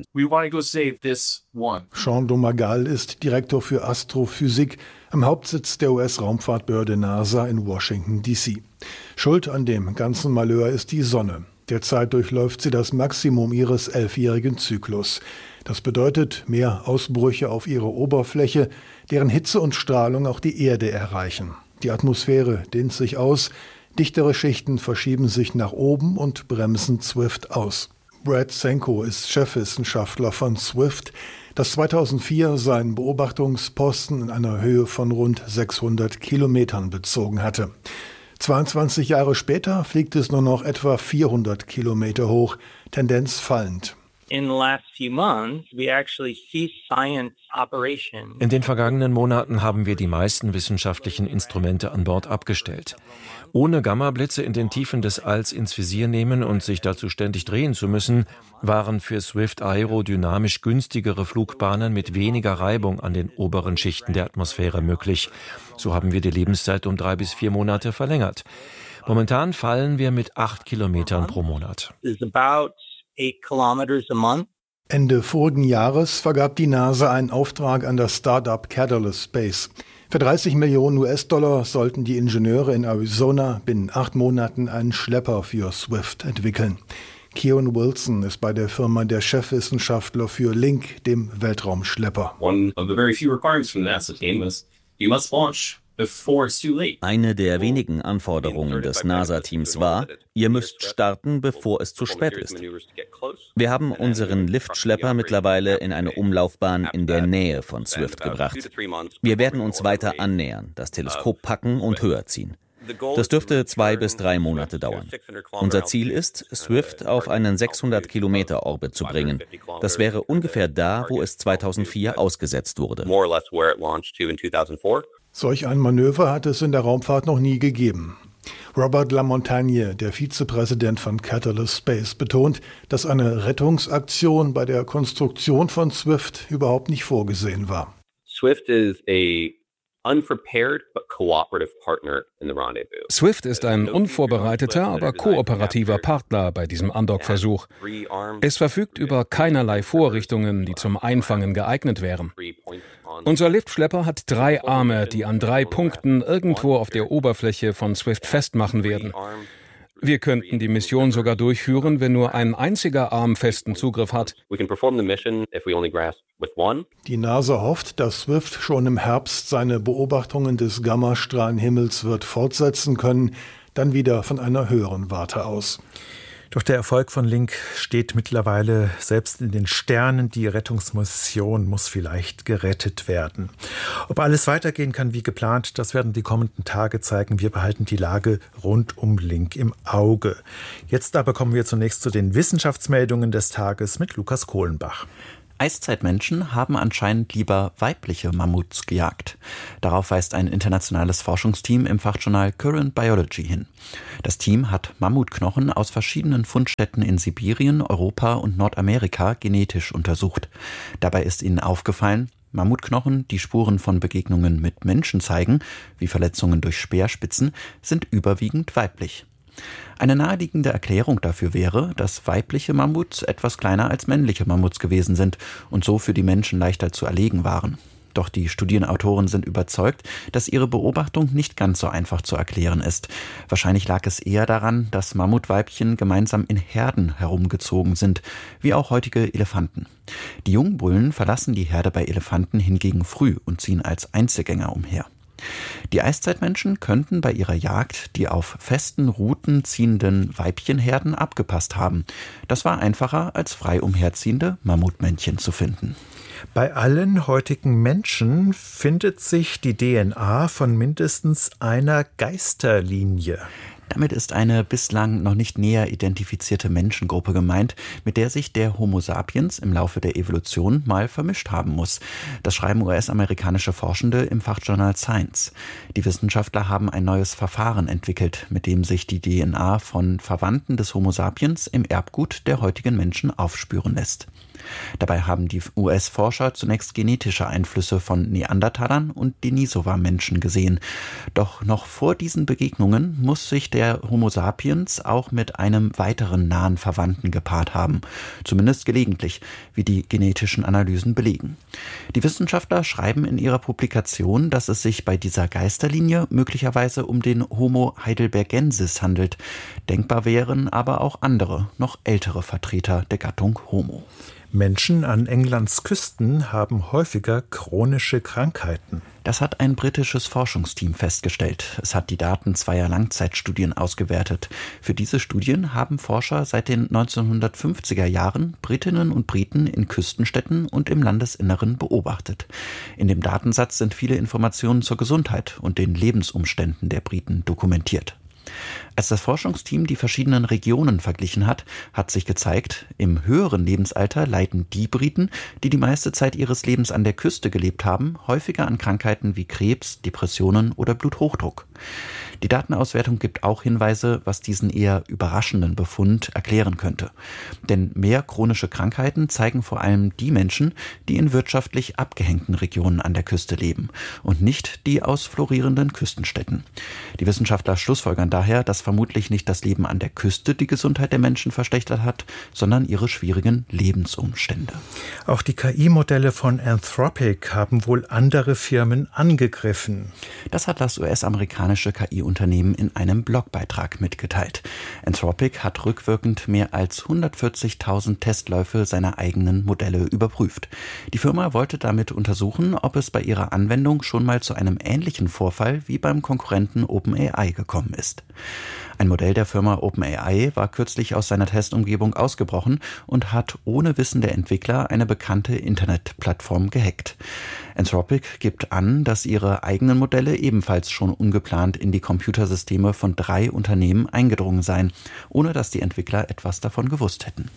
Sean Domagal ist Direktor für Astrophysik am Hauptsitz der U S-Raumfahrtbehörde NASA in Washington, D C Schuld an dem ganzen Malheur ist die Sonne. Derzeit durchläuft sie das Maximum ihres elfjährigen Zyklus. Das bedeutet mehr Ausbrüche auf ihrer Oberfläche, deren Hitze und Strahlung auch die Erde erreichen. Die Atmosphäre dehnt sich aus, dichtere Schichten verschieben sich nach oben und bremsen SWIFT aus. Brad Senko ist Chefwissenschaftler von SWIFT, das zweitausendvier seinen Beobachtungsposten in einer Höhe von rund sechshundert Kilometern bezogen hatte. zweiundzwanzig Jahre später fliegt es nur noch etwa vierhundert Kilometer hoch, Tendenz fallend. In den vergangenen Monaten haben wir die meisten wissenschaftlichen Instrumente an Bord abgestellt. Ohne Gammablitze in den Tiefen des Alls ins Visier nehmen und sich dazu ständig drehen zu müssen, waren für SWIFT aerodynamisch günstigere Flugbahnen mit weniger Reibung an den oberen Schichten der Atmosphäre möglich. So haben wir die Lebenszeit um drei bis vier Monate verlängert. Momentan fallen wir mit acht Kilometern pro Monat. Ende vorigen Jahres vergab die NASA einen Auftrag an das Start-up Catalyst Space. Für dreißig Millionen U S-Dollar sollten die Ingenieure in Arizona binnen acht Monaten einen Schlepper für SWIFT entwickeln. Keon Wilson ist bei der Firma der Chefwissenschaftler für Link, dem Weltraumschlepper. One of the very few requirements from the NASA team was you must launch. Eine der wenigen Anforderungen des NASA-Teams war, ihr müsst starten, bevor es zu spät ist. Wir haben unseren Liftschlepper mittlerweile in eine Umlaufbahn in der Nähe von SWIFT gebracht. Wir werden uns weiter annähern, das Teleskop packen und höher ziehen. Das dürfte zwei bis drei Monate dauern. Unser Ziel ist, SWIFT auf einen sechshundert Kilometer Orbit zu bringen. Das wäre ungefähr da, wo es zweitausendvier ausgesetzt wurde. Solch ein Manöver hat es in der Raumfahrt noch nie gegeben. Robert Lamontagne, der Vizepräsident von Catalyst Space, betont, dass eine Rettungsaktion bei der Konstruktion von SWIFT überhaupt nicht vorgesehen war. SWIFT is a Swift ist ein unvorbereiteter, aber kooperativer Partner bei diesem Undock-Versuch. Es verfügt über keinerlei Vorrichtungen, die zum Einfangen geeignet wären. Unser Liftschlepper hat drei Arme, die an drei Punkten irgendwo auf der Oberfläche von Swift festmachen werden. Wir könnten die Mission sogar durchführen, wenn nur ein einziger Arm festen Zugriff hat. Die NASA hofft, dass Swift schon im Herbst seine Beobachtungen des Gammastrahlenhimmels wird fortsetzen können, dann wieder von einer höheren Warte aus. Doch der Erfolg von Link steht mittlerweile selbst in den Sternen. Die Rettungsmission muss vielleicht gerettet werden. Ob alles weitergehen kann wie geplant, das werden die kommenden Tage zeigen. Wir behalten die Lage rund um Link im Auge. Jetzt aber kommen wir zunächst zu den Wissenschaftsmeldungen des Tages mit Lukas Kohlenbach. Eiszeitmenschen haben anscheinend lieber weibliche Mammuts gejagt. Darauf weist ein internationales Forschungsteam im Fachjournal Current Biology hin. Das Team hat Mammutknochen aus verschiedenen Fundstätten in Sibirien, Europa und Nordamerika genetisch untersucht. Dabei ist ihnen aufgefallen, Mammutknochen, die Spuren von Begegnungen mit Menschen zeigen, wie Verletzungen durch Speerspitzen, sind überwiegend weiblich. Eine naheliegende Erklärung dafür wäre, dass weibliche Mammuts etwas kleiner als männliche Mammuts gewesen sind und so für die Menschen leichter zu erlegen waren. Doch die Studienautoren sind überzeugt, dass ihre Beobachtung nicht ganz so einfach zu erklären ist. Wahrscheinlich lag es eher daran, dass Mammutweibchen gemeinsam in Herden herumgezogen sind, wie auch heutige Elefanten. Die Jungbullen verlassen die Herde bei Elefanten hingegen früh und ziehen als Einzelgänger umher. Die Eiszeitmenschen könnten bei ihrer Jagd die auf festen Routen ziehenden Weibchenherden abgepasst haben. Das war einfacher, als frei umherziehende Mammutmännchen zu finden. Bei allen heutigen Menschen findet sich die D N A von mindestens einer Geisterlinie. Damit ist eine bislang noch nicht näher identifizierte Menschengruppe gemeint, mit der sich der Homo sapiens im Laufe der Evolution mal vermischt haben muss. Das schreiben U S-amerikanische Forschende im Fachjournal Science. Die Wissenschaftler haben ein neues Verfahren entwickelt, mit dem sich die D N A von Verwandten des Homo sapiens im Erbgut der heutigen Menschen aufspüren lässt. Dabei haben die U S-Forscher zunächst genetische Einflüsse von Neandertalern und Denisova-Menschen gesehen. Doch noch vor diesen Begegnungen muss sich der Homo sapiens auch mit einem weiteren nahen Verwandten gepaart haben. Zumindest gelegentlich, wie die genetischen Analysen belegen. Die Wissenschaftler schreiben in ihrer Publikation, dass es sich bei dieser Geisterlinie möglicherweise um den Homo heidelbergensis handelt. Denkbar wären aber auch andere, noch ältere Vertreter der Gattung Homo. Menschen an Englands Küsten haben häufiger chronische Krankheiten. Das hat ein britisches Forschungsteam festgestellt. Es hat die Daten zweier Langzeitstudien ausgewertet. Für diese Studien haben Forscher seit den neunzehnhundertfünfziger Jahren Britinnen und Briten in Küstenstädten und im Landesinneren beobachtet. In dem Datensatz sind viele Informationen zur Gesundheit und den Lebensumständen der Briten dokumentiert. Als das Forschungsteam die verschiedenen Regionen verglichen hat, hat sich gezeigt, im höheren Lebensalter leiden die Briten, die die meiste Zeit ihres Lebens an der Küste gelebt haben, häufiger an Krankheiten wie Krebs, Depressionen oder Bluthochdruck. Die Datenauswertung gibt auch Hinweise, was diesen eher überraschenden Befund erklären könnte. Denn mehr chronische Krankheiten zeigen vor allem die Menschen, die in wirtschaftlich abgehängten Regionen an der Küste leben und nicht die aus florierenden Küstenstädten. Die Wissenschaftler schlussfolgern daher, dass vermutlich nicht das Leben an der Küste die Gesundheit der Menschen verschlechtert hat, sondern ihre schwierigen Lebensumstände. Auch die K I-Modelle von Anthropic haben wohl andere Firmen angegriffen. Das hat das U S-amerikanische K I-Unternehmen in einem Blogbeitrag mitgeteilt. Anthropic hat rückwirkend mehr als hundertvierzigtausend Testläufe seiner eigenen Modelle überprüft. Die Firma wollte damit untersuchen, ob es bei ihrer Anwendung schon mal zu einem ähnlichen Vorfall wie beim Konkurrenten OpenAI gekommen ist. Ein Modell der Firma OpenAI war kürzlich aus seiner Testumgebung ausgebrochen und hat ohne Wissen der Entwickler eine bekannte Internetplattform gehackt. Anthropic gibt an, dass ihre eigenen Modelle ebenfalls schon ungeplant in die Computersysteme von drei Unternehmen eingedrungen seien, ohne dass die Entwickler etwas davon gewusst hätten.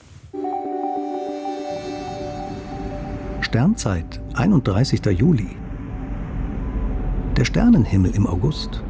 Sternzeit, einunddreißigster Juli. Der Sternenhimmel im August.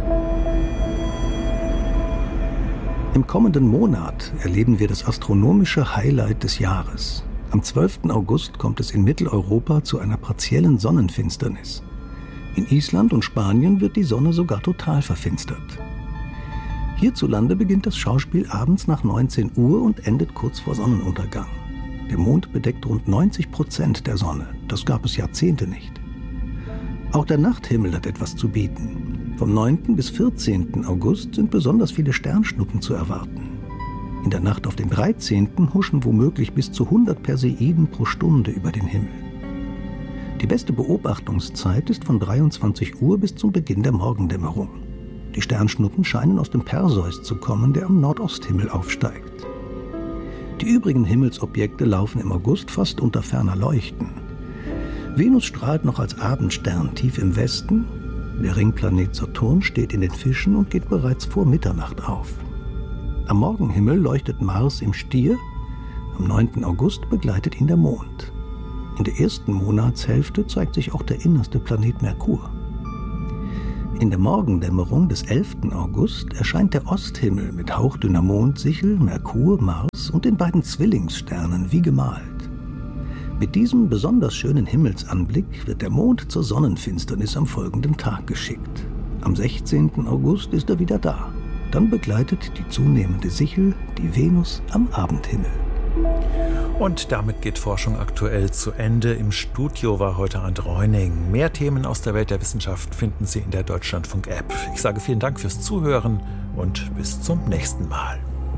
Im kommenden Monat erleben wir das astronomische Highlight des Jahres. Am zwölften August kommt es in Mitteleuropa zu einer partiellen Sonnenfinsternis. In Island und Spanien wird die Sonne sogar total verfinstert. Hierzulande beginnt das Schauspiel abends nach neunzehn Uhr und endet kurz vor Sonnenuntergang. Der Mond bedeckt rund neunzig Prozent der Sonne. Das gab es Jahrzehnte nicht. Auch der Nachthimmel hat etwas zu bieten. Vom neunten bis vierzehnten August sind besonders viele Sternschnuppen zu erwarten. In der Nacht auf den dreizehnten huschen womöglich bis zu hundert Perseiden pro Stunde über den Himmel. Die beste Beobachtungszeit ist von dreiundzwanzig Uhr bis zum Beginn der Morgendämmerung. Die Sternschnuppen scheinen aus dem Perseus zu kommen, der am Nordosthimmel aufsteigt. Die übrigen Himmelsobjekte laufen im August fast unter ferner Leuchten. Venus strahlt noch als Abendstern tief im Westen. Der Ringplanet Saturn steht in den Fischen und geht bereits vor Mitternacht auf. Am Morgenhimmel leuchtet Mars im Stier. Am neunten August begleitet ihn der Mond. In der ersten Monatshälfte zeigt sich auch der innerste Planet Merkur. In der Morgendämmerung des elften August erscheint der Osthimmel mit hauchdünner Mondsichel, Merkur, Mars und den beiden Zwillingssternen wie gemalt. Mit diesem besonders schönen Himmelsanblick wird der Mond zur Sonnenfinsternis am folgenden Tag geschickt. Am sechzehnten August ist er wieder da. Dann begleitet die zunehmende Sichel die Venus am Abendhimmel. Und damit geht Forschung aktuell zu Ende. Im Studio war heute Arndt Reuning. Mehr Themen aus der Welt der Wissenschaft finden Sie in der Deutschlandfunk-App. Ich sage vielen Dank fürs Zuhören und bis zum nächsten Mal.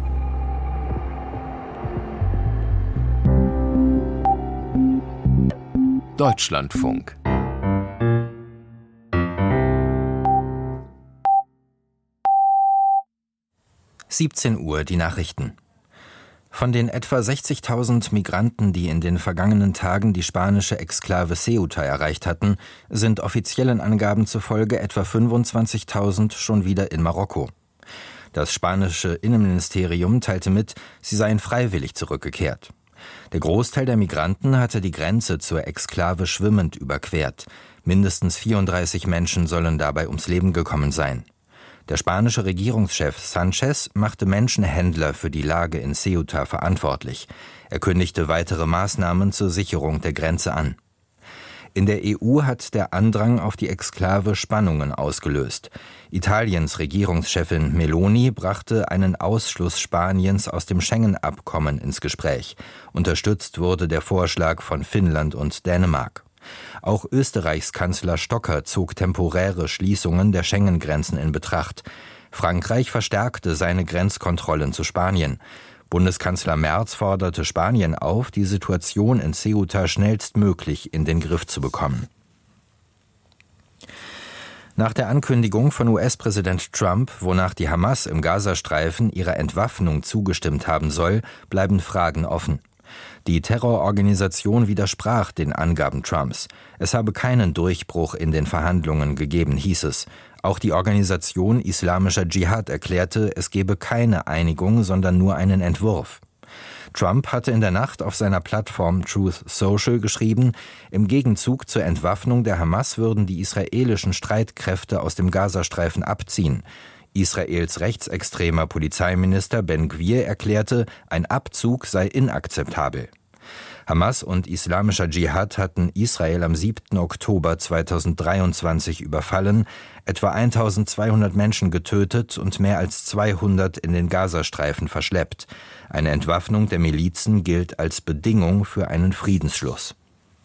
Deutschlandfunk. siebzehn Uhr, die Nachrichten. Von den etwa sechzigtausend Migranten, die in den vergangenen Tagen die spanische Exklave Ceuta erreicht hatten, sind offiziellen Angaben zufolge etwa fünfundzwanzigtausend schon wieder in Marokko. Das spanische Innenministerium teilte mit, sie seien freiwillig zurückgekehrt. Der Großteil der Migranten hatte die Grenze zur Exklave schwimmend überquert. Mindestens vierunddreißig Menschen sollen dabei ums Leben gekommen sein. Der spanische Regierungschef Sanchez machte Menschenhändler für die Lage in Ceuta verantwortlich. Er kündigte weitere Maßnahmen zur Sicherung der Grenze an. In der E U hat der Andrang auf die Exklave Spannungen ausgelöst. Italiens Regierungschefin Meloni brachte einen Ausschluss Spaniens aus dem Schengen-Abkommen ins Gespräch. Unterstützt wurde der Vorschlag von Finnland und Dänemark. Auch Österreichs Kanzler Stocker zog temporäre Schließungen der Schengen-Grenzen in Betracht. Frankreich verstärkte seine Grenzkontrollen zu Spanien. Bundeskanzler Merz forderte Spanien auf, die Situation in Ceuta schnellstmöglich in den Griff zu bekommen. Nach der Ankündigung von U S-Präsident Trump, wonach die Hamas im Gazastreifen ihrer Entwaffnung zugestimmt haben soll, bleiben Fragen offen. Die Terrororganisation widersprach den Angaben Trumps. Es habe keinen Durchbruch in den Verhandlungen gegeben, hieß es. Auch die Organisation Islamischer Dschihad erklärte, es gebe keine Einigung, sondern nur einen Entwurf. Trump hatte in der Nacht auf seiner Plattform Truth Social geschrieben, im Gegenzug zur Entwaffnung der Hamas würden die israelischen Streitkräfte aus dem Gazastreifen abziehen. Israels rechtsextremer Polizeiminister Ben Gvir erklärte, ein Abzug sei inakzeptabel. Hamas und Islamischer Dschihad hatten Israel am siebten Oktober zweitausenddreiundzwanzig überfallen, etwa eintausendzweihundert Menschen getötet und mehr als zweihundert in den Gazastreifen verschleppt. Eine Entwaffnung der Milizen gilt als Bedingung für einen Friedensschluss.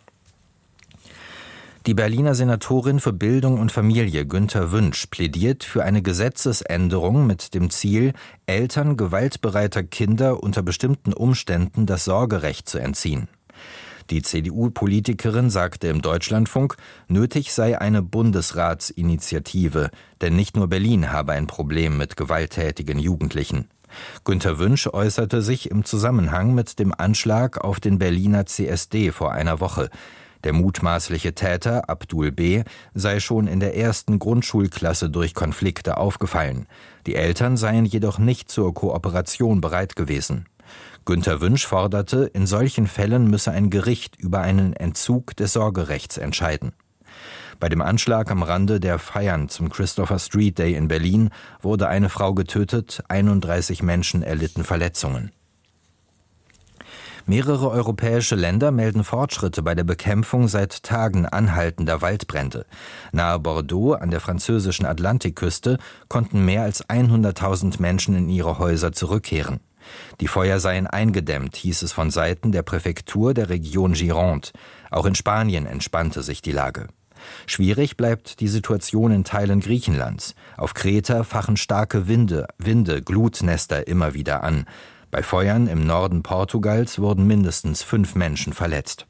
Die Berliner Senatorin für Bildung und Familie Günter Wünsch plädiert für eine Gesetzesänderung mit dem Ziel, Eltern gewaltbereiter Kinder unter bestimmten Umständen das Sorgerecht zu entziehen. Die C D U-Politikerin sagte im Deutschlandfunk, nötig sei eine Bundesratsinitiative, denn nicht nur Berlin habe ein Problem mit gewalttätigen Jugendlichen. Günter Wünsch äußerte sich im Zusammenhang mit dem Anschlag auf den Berliner C S D vor einer Woche. Der mutmaßliche Täter, Abdul B., sei schon in der ersten Grundschulklasse durch Konflikte aufgefallen. Die Eltern seien jedoch nicht zur Kooperation bereit gewesen. Günter Wünsch forderte, in solchen Fällen müsse ein Gericht über einen Entzug des Sorgerechts entscheiden. Bei dem Anschlag am Rande der Feiern zum Christopher Street Day in Berlin wurde eine Frau getötet, einunddreißig Menschen erlitten Verletzungen. Mehrere europäische Länder melden Fortschritte bei der Bekämpfung seit Tagen anhaltender Waldbrände. Nahe Bordeaux an der französischen Atlantikküste konnten mehr als hunderttausend Menschen in ihre Häuser zurückkehren. Die Feuer seien eingedämmt, hieß es von Seiten der Präfektur der Region Gironde. Auch in Spanien entspannte sich die Lage. Schwierig bleibt die Situation in Teilen Griechenlands. Auf Kreta fachen starke Winde, Winde, Glutnester immer wieder an. Bei Feuern im Norden Portugals wurden mindestens fünf Menschen verletzt.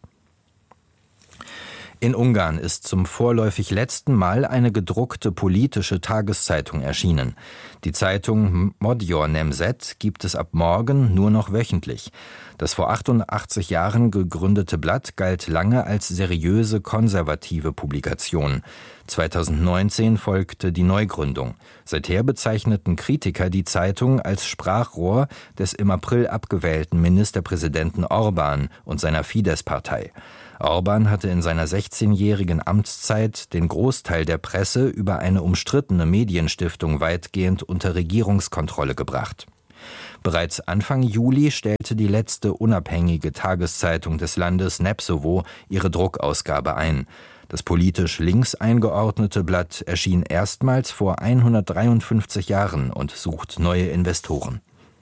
In Ungarn ist zum vorläufig letzten Mal eine gedruckte politische Tageszeitung erschienen. Die Zeitung Magyar Nemzet gibt es ab morgen nur noch wöchentlich. Das vor achtundachtzig Jahren gegründete Blatt galt lange als seriöse konservative Publikation. zweitausendneunzehn folgte die Neugründung. Seither bezeichneten Kritiker die Zeitung als Sprachrohr des im April abgewählten Ministerpräsidenten Orbán und seiner Fidesz-Partei. Orbán hatte in seiner sechzehnjährigen Amtszeit den Großteil der Presse über eine umstrittene Medienstiftung weitgehend unter Regierungskontrolle gebracht. Bereits Anfang Juli stellte die letzte unabhängige Tageszeitung des Landes Nepsovo ihre Druckausgabe ein. Das politisch links eingeordnete Blatt erschien erstmals vor hundertdreiundfünfzig Jahren und sucht neue Investoren.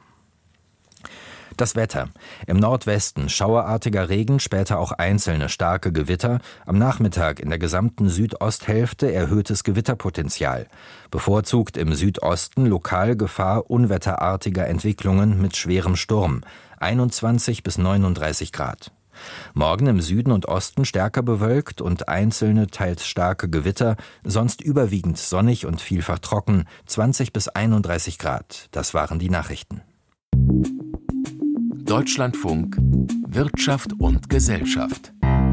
Das Wetter. Im Nordwesten schauerartiger Regen, später auch einzelne starke Gewitter. Am Nachmittag in der gesamten Südosthälfte erhöhtes Gewitterpotenzial. Bevorzugt im Südosten lokal Gefahr unwetterartiger Entwicklungen mit schwerem Sturm. einundzwanzig bis neununddreißig Grad. Morgen im Süden und Osten stärker bewölkt und einzelne, teils starke Gewitter, sonst überwiegend sonnig und vielfach trocken, zwanzig bis einunddreißig Grad. Das waren die Nachrichten. Deutschlandfunk Wirtschaft und Gesellschaft.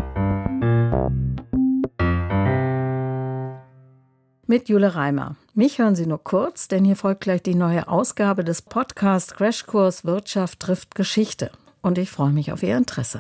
Mit Jule Reimer. Mich hören Sie nur kurz, denn hier folgt gleich die neue Ausgabe des Podcast Crashkurs Wirtschaft trifft Geschichte. Und ich freue mich auf Ihr Interesse.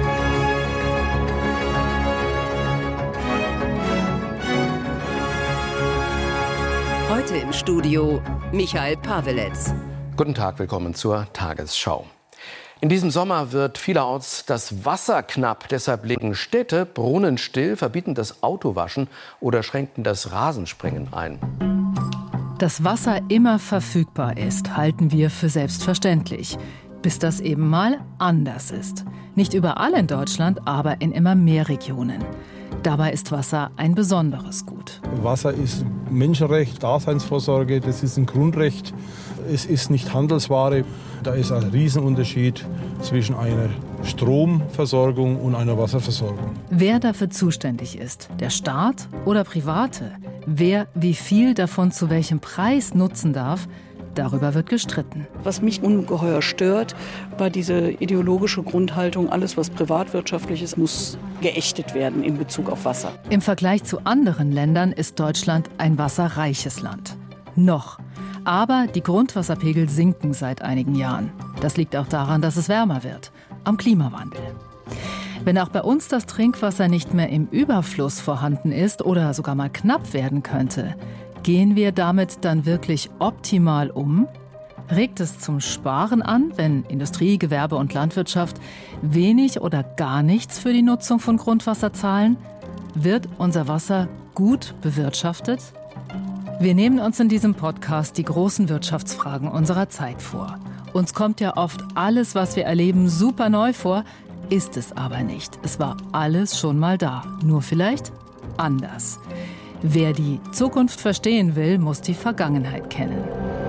Heute im Studio Michael Paweletz. Guten Tag, willkommen zur Tagesschau. In diesem Sommer wird vielerorts das Wasser knapp. Deshalb legen Städte Brunnen still, verbieten das Autowaschen oder schränken das Rasenspringen ein. Dass Wasser immer verfügbar ist, halten wir für selbstverständlich. Bis das eben mal anders ist. Nicht überall in Deutschland, aber in immer mehr Regionen. Dabei ist Wasser ein besonderes Gut. Wasser ist Menschenrecht, Daseinsvorsorge, das ist ein Grundrecht. Es ist nicht Handelsware. Da ist ein Riesenunterschied zwischen einer Stromversorgung und einer Wasserversorgung. Wer dafür zuständig ist, der Staat oder Private? Wer wie viel davon zu welchem Preis nutzen darf, darüber wird gestritten. Was mich ungeheuer stört, war diese ideologische Grundhaltung, alles was privatwirtschaftlich ist, muss geächtet werden in Bezug auf Wasser. Im Vergleich zu anderen Ländern ist Deutschland ein wasserreiches Land. Noch. Aber die Grundwasserpegel sinken seit einigen Jahren. Das liegt auch daran, dass es wärmer wird, am Klimawandel. Wenn auch bei uns das Trinkwasser nicht mehr im Überfluss vorhanden ist oder sogar mal knapp werden könnte, gehen wir damit dann wirklich optimal um? Regt es zum Sparen an, wenn Industrie, Gewerbe und Landwirtschaft wenig oder gar nichts für die Nutzung von Grundwasser zahlen? Wird unser Wasser gut bewirtschaftet? Wir nehmen uns in diesem Podcast die großen Wirtschaftsfragen unserer Zeit vor. Uns kommt ja oft alles, was wir erleben, super neu vor, ist es aber nicht. Es war alles schon mal da, nur vielleicht anders. Wer die Zukunft verstehen will, muss die Vergangenheit kennen.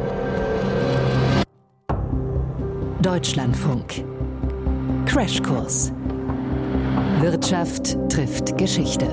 Deutschlandfunk. Crashkurs. Wirtschaft trifft Geschichte.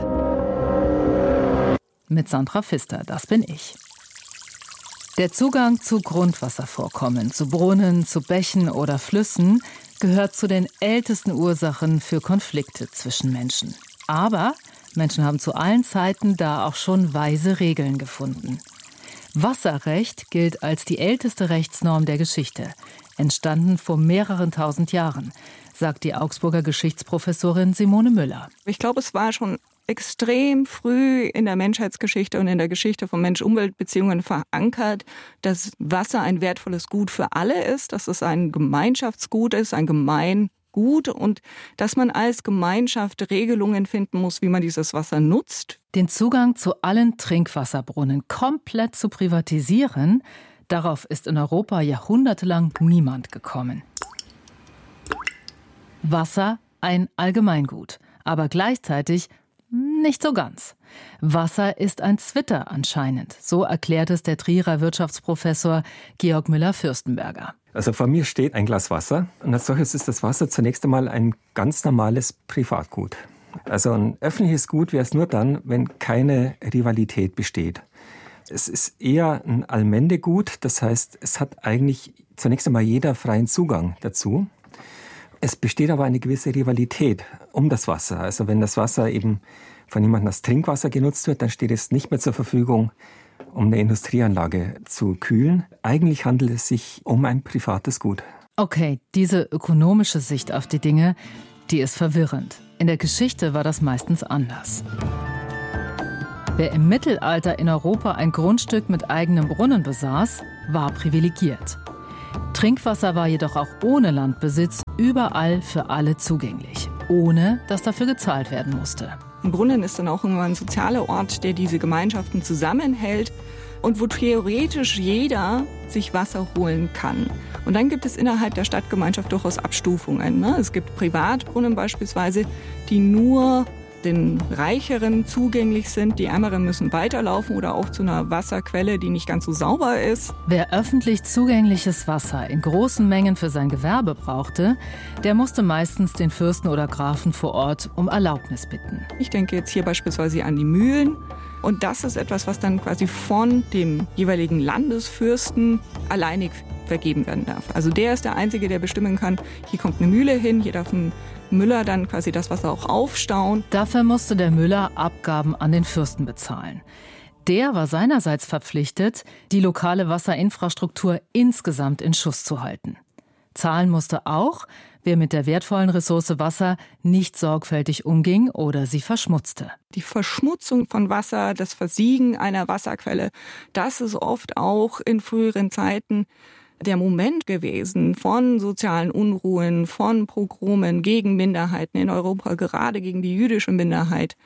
Mit Sandra Pfister, das bin ich. Der Zugang zu Grundwasservorkommen, zu Brunnen, zu Bächen oder Flüssen gehört zu den ältesten Ursachen für Konflikte zwischen Menschen. Aber Menschen haben zu allen Zeiten da auch schon weise Regeln gefunden. Wasserrecht gilt als die älteste Rechtsnorm der Geschichte, entstanden vor mehreren tausend Jahren, sagt die Augsburger Geschichtsprofessorin Simone Müller. Ich glaube, es war schon extrem früh in der Menschheitsgeschichte und in der Geschichte von Mensch-Umwelt-Beziehungen verankert, dass Wasser ein wertvolles Gut für alle ist, dass es ein Gemeinschaftsgut ist, ein gemein gut und dass man als Gemeinschaft Regelungen finden muss, wie man dieses Wasser nutzt. Den Zugang zu allen Trinkwasserbrunnen komplett zu privatisieren, darauf ist in Europa jahrhundertelang niemand gekommen. Wasser ein Allgemeingut, aber gleichzeitig nicht so ganz. Wasser ist ein Zwitter anscheinend, so erklärt es der Trierer Wirtschaftsprofessor Georg Müller-Fürstenberger. Also vor mir steht ein Glas Wasser und als solches ist das Wasser zunächst einmal ein ganz normales Privatgut. Also ein öffentliches Gut wäre es nur dann, wenn keine Rivalität besteht. Es ist eher ein Allmendegut, das heißt, es hat eigentlich zunächst einmal jeder freien Zugang dazu. Es besteht aber eine gewisse Rivalität um das Wasser. Also wenn das Wasser eben von jemandem als Trinkwasser genutzt wird, dann steht es nicht mehr zur Verfügung, um eine Industrieanlage zu kühlen. Eigentlich handelt es sich um ein privates Gut. Okay, diese ökonomische Sicht auf die Dinge, die ist verwirrend. In der Geschichte war das meistens anders. Wer im Mittelalter in Europa ein Grundstück mit eigenem Brunnen besaß, war privilegiert. Trinkwasser war jedoch auch ohne Landbesitz überall für alle zugänglich, ohne dass dafür gezahlt werden musste. Ein Brunnen ist dann auch immer ein sozialer Ort, der diese Gemeinschaften zusammenhält und wo theoretisch jeder sich Wasser holen kann. Und dann gibt es innerhalb der Stadtgemeinschaft durchaus Abstufungen, ne? Es gibt Privatbrunnen beispielsweise, die nur den Reicheren zugänglich sind. Die Ärmeren müssen weiterlaufen oder auch zu einer Wasserquelle, die nicht ganz so sauber ist. Wer öffentlich zugängliches Wasser in großen Mengen für sein Gewerbe brauchte, der musste meistens den Fürsten oder Grafen vor Ort um Erlaubnis bitten. Ich denke jetzt hier beispielsweise an die Mühlen. Und das ist etwas, was dann quasi von dem jeweiligen Landesfürsten alleinig vergeben werden darf. Also der ist der Einzige, der bestimmen kann, hier kommt eine Mühle hin, hier darf ein Müller dann quasi das Wasser auch aufstauen. Dafür musste der Müller Abgaben an den Fürsten bezahlen. Der war seinerseits verpflichtet, die lokale Wasserinfrastruktur insgesamt in Schuss zu halten. Zahlen musste auch, wer mit der wertvollen Ressource Wasser nicht sorgfältig umging oder sie verschmutzte. Die Verschmutzung von Wasser, das Versiegen einer Wasserquelle, das ist oft auch in früheren Zeiten der Moment gewesen von sozialen Unruhen, von Pogromen gegen Minderheiten in Europa, gerade gegen die jüdische Minderheit,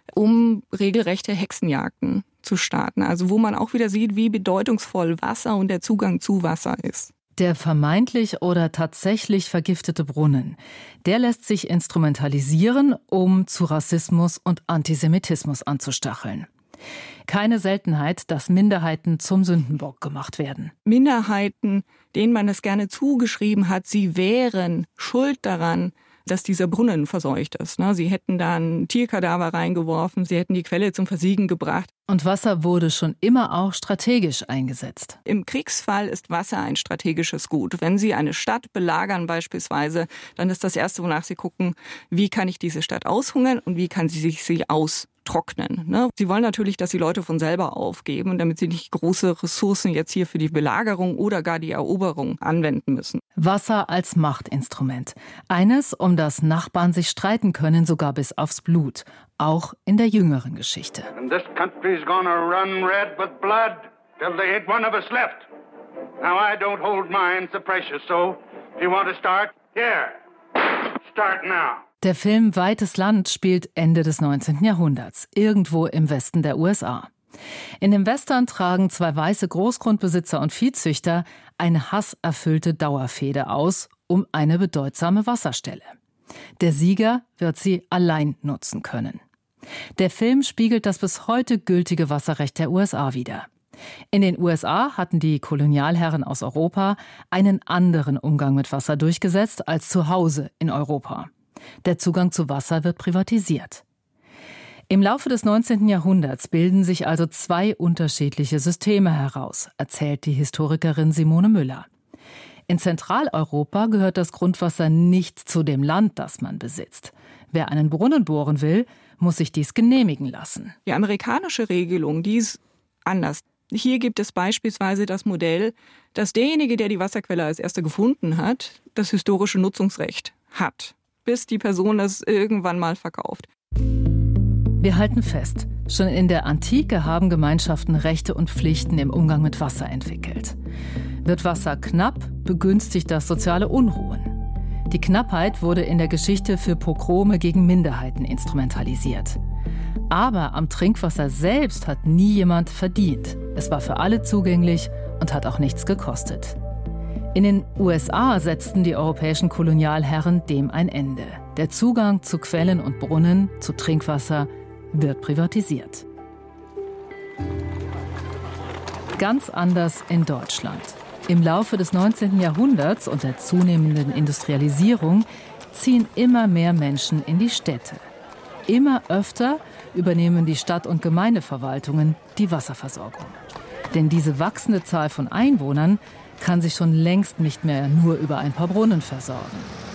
um regelrechte Hexenjagden zu starten. Also wo man auch wieder sieht, wie bedeutungsvoll Wasser und der Zugang zu Wasser ist. Der vermeintlich oder tatsächlich vergiftete Brunnen, der lässt sich instrumentalisieren, um zu Rassismus und Antisemitismus anzustacheln. Keine Seltenheit, dass Minderheiten zum Sündenbock gemacht werden. Minderheiten, denen man es gerne zugeschrieben hat, sie wären schuld daran, dass dieser Brunnen verseucht ist. Sie hätten da ein Tierkadaver reingeworfen, sie hätten die Quelle zum Versiegen gebracht. Und Wasser wurde schon immer auch strategisch eingesetzt. Im Kriegsfall ist Wasser ein strategisches Gut. Wenn Sie eine Stadt belagern beispielsweise, dann ist das Erste, wonach Sie gucken, wie kann ich diese Stadt aushungern und wie kann sie sich sie austrocknen. Ne? Sie wollen natürlich, dass die Leute von selber aufgeben, damit sie nicht große Ressourcen jetzt hier für die Belagerung oder gar die Eroberung anwenden müssen. Wasser als Machtinstrument. Eines, um das Nachbarn sich streiten können, sogar bis aufs Blut. Auch in der jüngeren Geschichte. And this country's gonna run red with blood till there ain't one of us left. Now I don't hold mine so precious, so if you want to start, here, start now. Der Film Weites Land spielt Ende des neunzehnten Jahrhunderts, irgendwo im Westen der U S A. In dem Western tragen zwei weiße Großgrundbesitzer und Viehzüchter eine hasserfüllte Dauerfehde aus um eine bedeutsame Wasserstelle. Der Sieger wird sie allein nutzen können. Der Film spiegelt das bis heute gültige Wasserrecht der U S A wider. In den U S A hatten die Kolonialherren aus Europa einen anderen Umgang mit Wasser durchgesetzt als zu Hause in Europa. Der Zugang zu Wasser wird privatisiert. Im Laufe des neunzehnten Jahrhunderts bilden sich also zwei unterschiedliche Systeme heraus, erzählt die Historikerin Simone Müller. In Zentraleuropa gehört das Grundwasser nicht zu dem Land, das man besitzt. Wer einen Brunnen bohren will, muss sich dies genehmigen lassen. Die amerikanische Regelung, die ist anders. Hier gibt es beispielsweise das Modell, dass derjenige, der die Wasserquelle als erster gefunden hat, das historische Nutzungsrecht hat, bis die Person das irgendwann mal verkauft. Wir halten fest, schon in der Antike haben Gemeinschaften Rechte und Pflichten im Umgang mit Wasser entwickelt. Wird Wasser knapp, begünstigt das soziale Unruhen. Die Knappheit wurde in der Geschichte für Pogrome gegen Minderheiten instrumentalisiert. Aber am Trinkwasser selbst hat nie jemand verdient. Es war für alle zugänglich und hat auch nichts gekostet. In den U S A setzten die europäischen Kolonialherren dem ein Ende. Der Zugang zu Quellen und Brunnen, zu Trinkwasser, wird privatisiert. Ganz anders in Deutschland. Im Laufe des neunzehnten Jahrhunderts und der zunehmenden Industrialisierung ziehen immer mehr Menschen in die Städte. Immer öfter übernehmen die Stadt- und Gemeindeverwaltungen die Wasserversorgung. Denn diese wachsende Zahl von Einwohnern kann sich schon längst nicht mehr nur über ein paar Brunnen versorgen.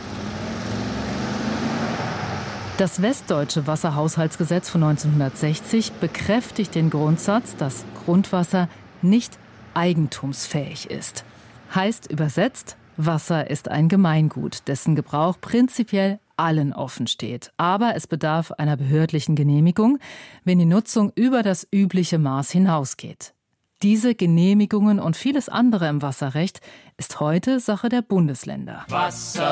Das Westdeutsche Wasserhaushaltsgesetz von neunzehnhundertsechzig bekräftigt den Grundsatz, dass Grundwasser nicht eigentumsfähig ist. Heißt übersetzt, Wasser ist ein Gemeingut, dessen Gebrauch prinzipiell allen offen steht. Aber es bedarf einer behördlichen Genehmigung, wenn die Nutzung über das übliche Maß hinausgeht. Diese Genehmigungen und vieles andere im Wasserrecht ist heute Sache der Bundesländer. Wasser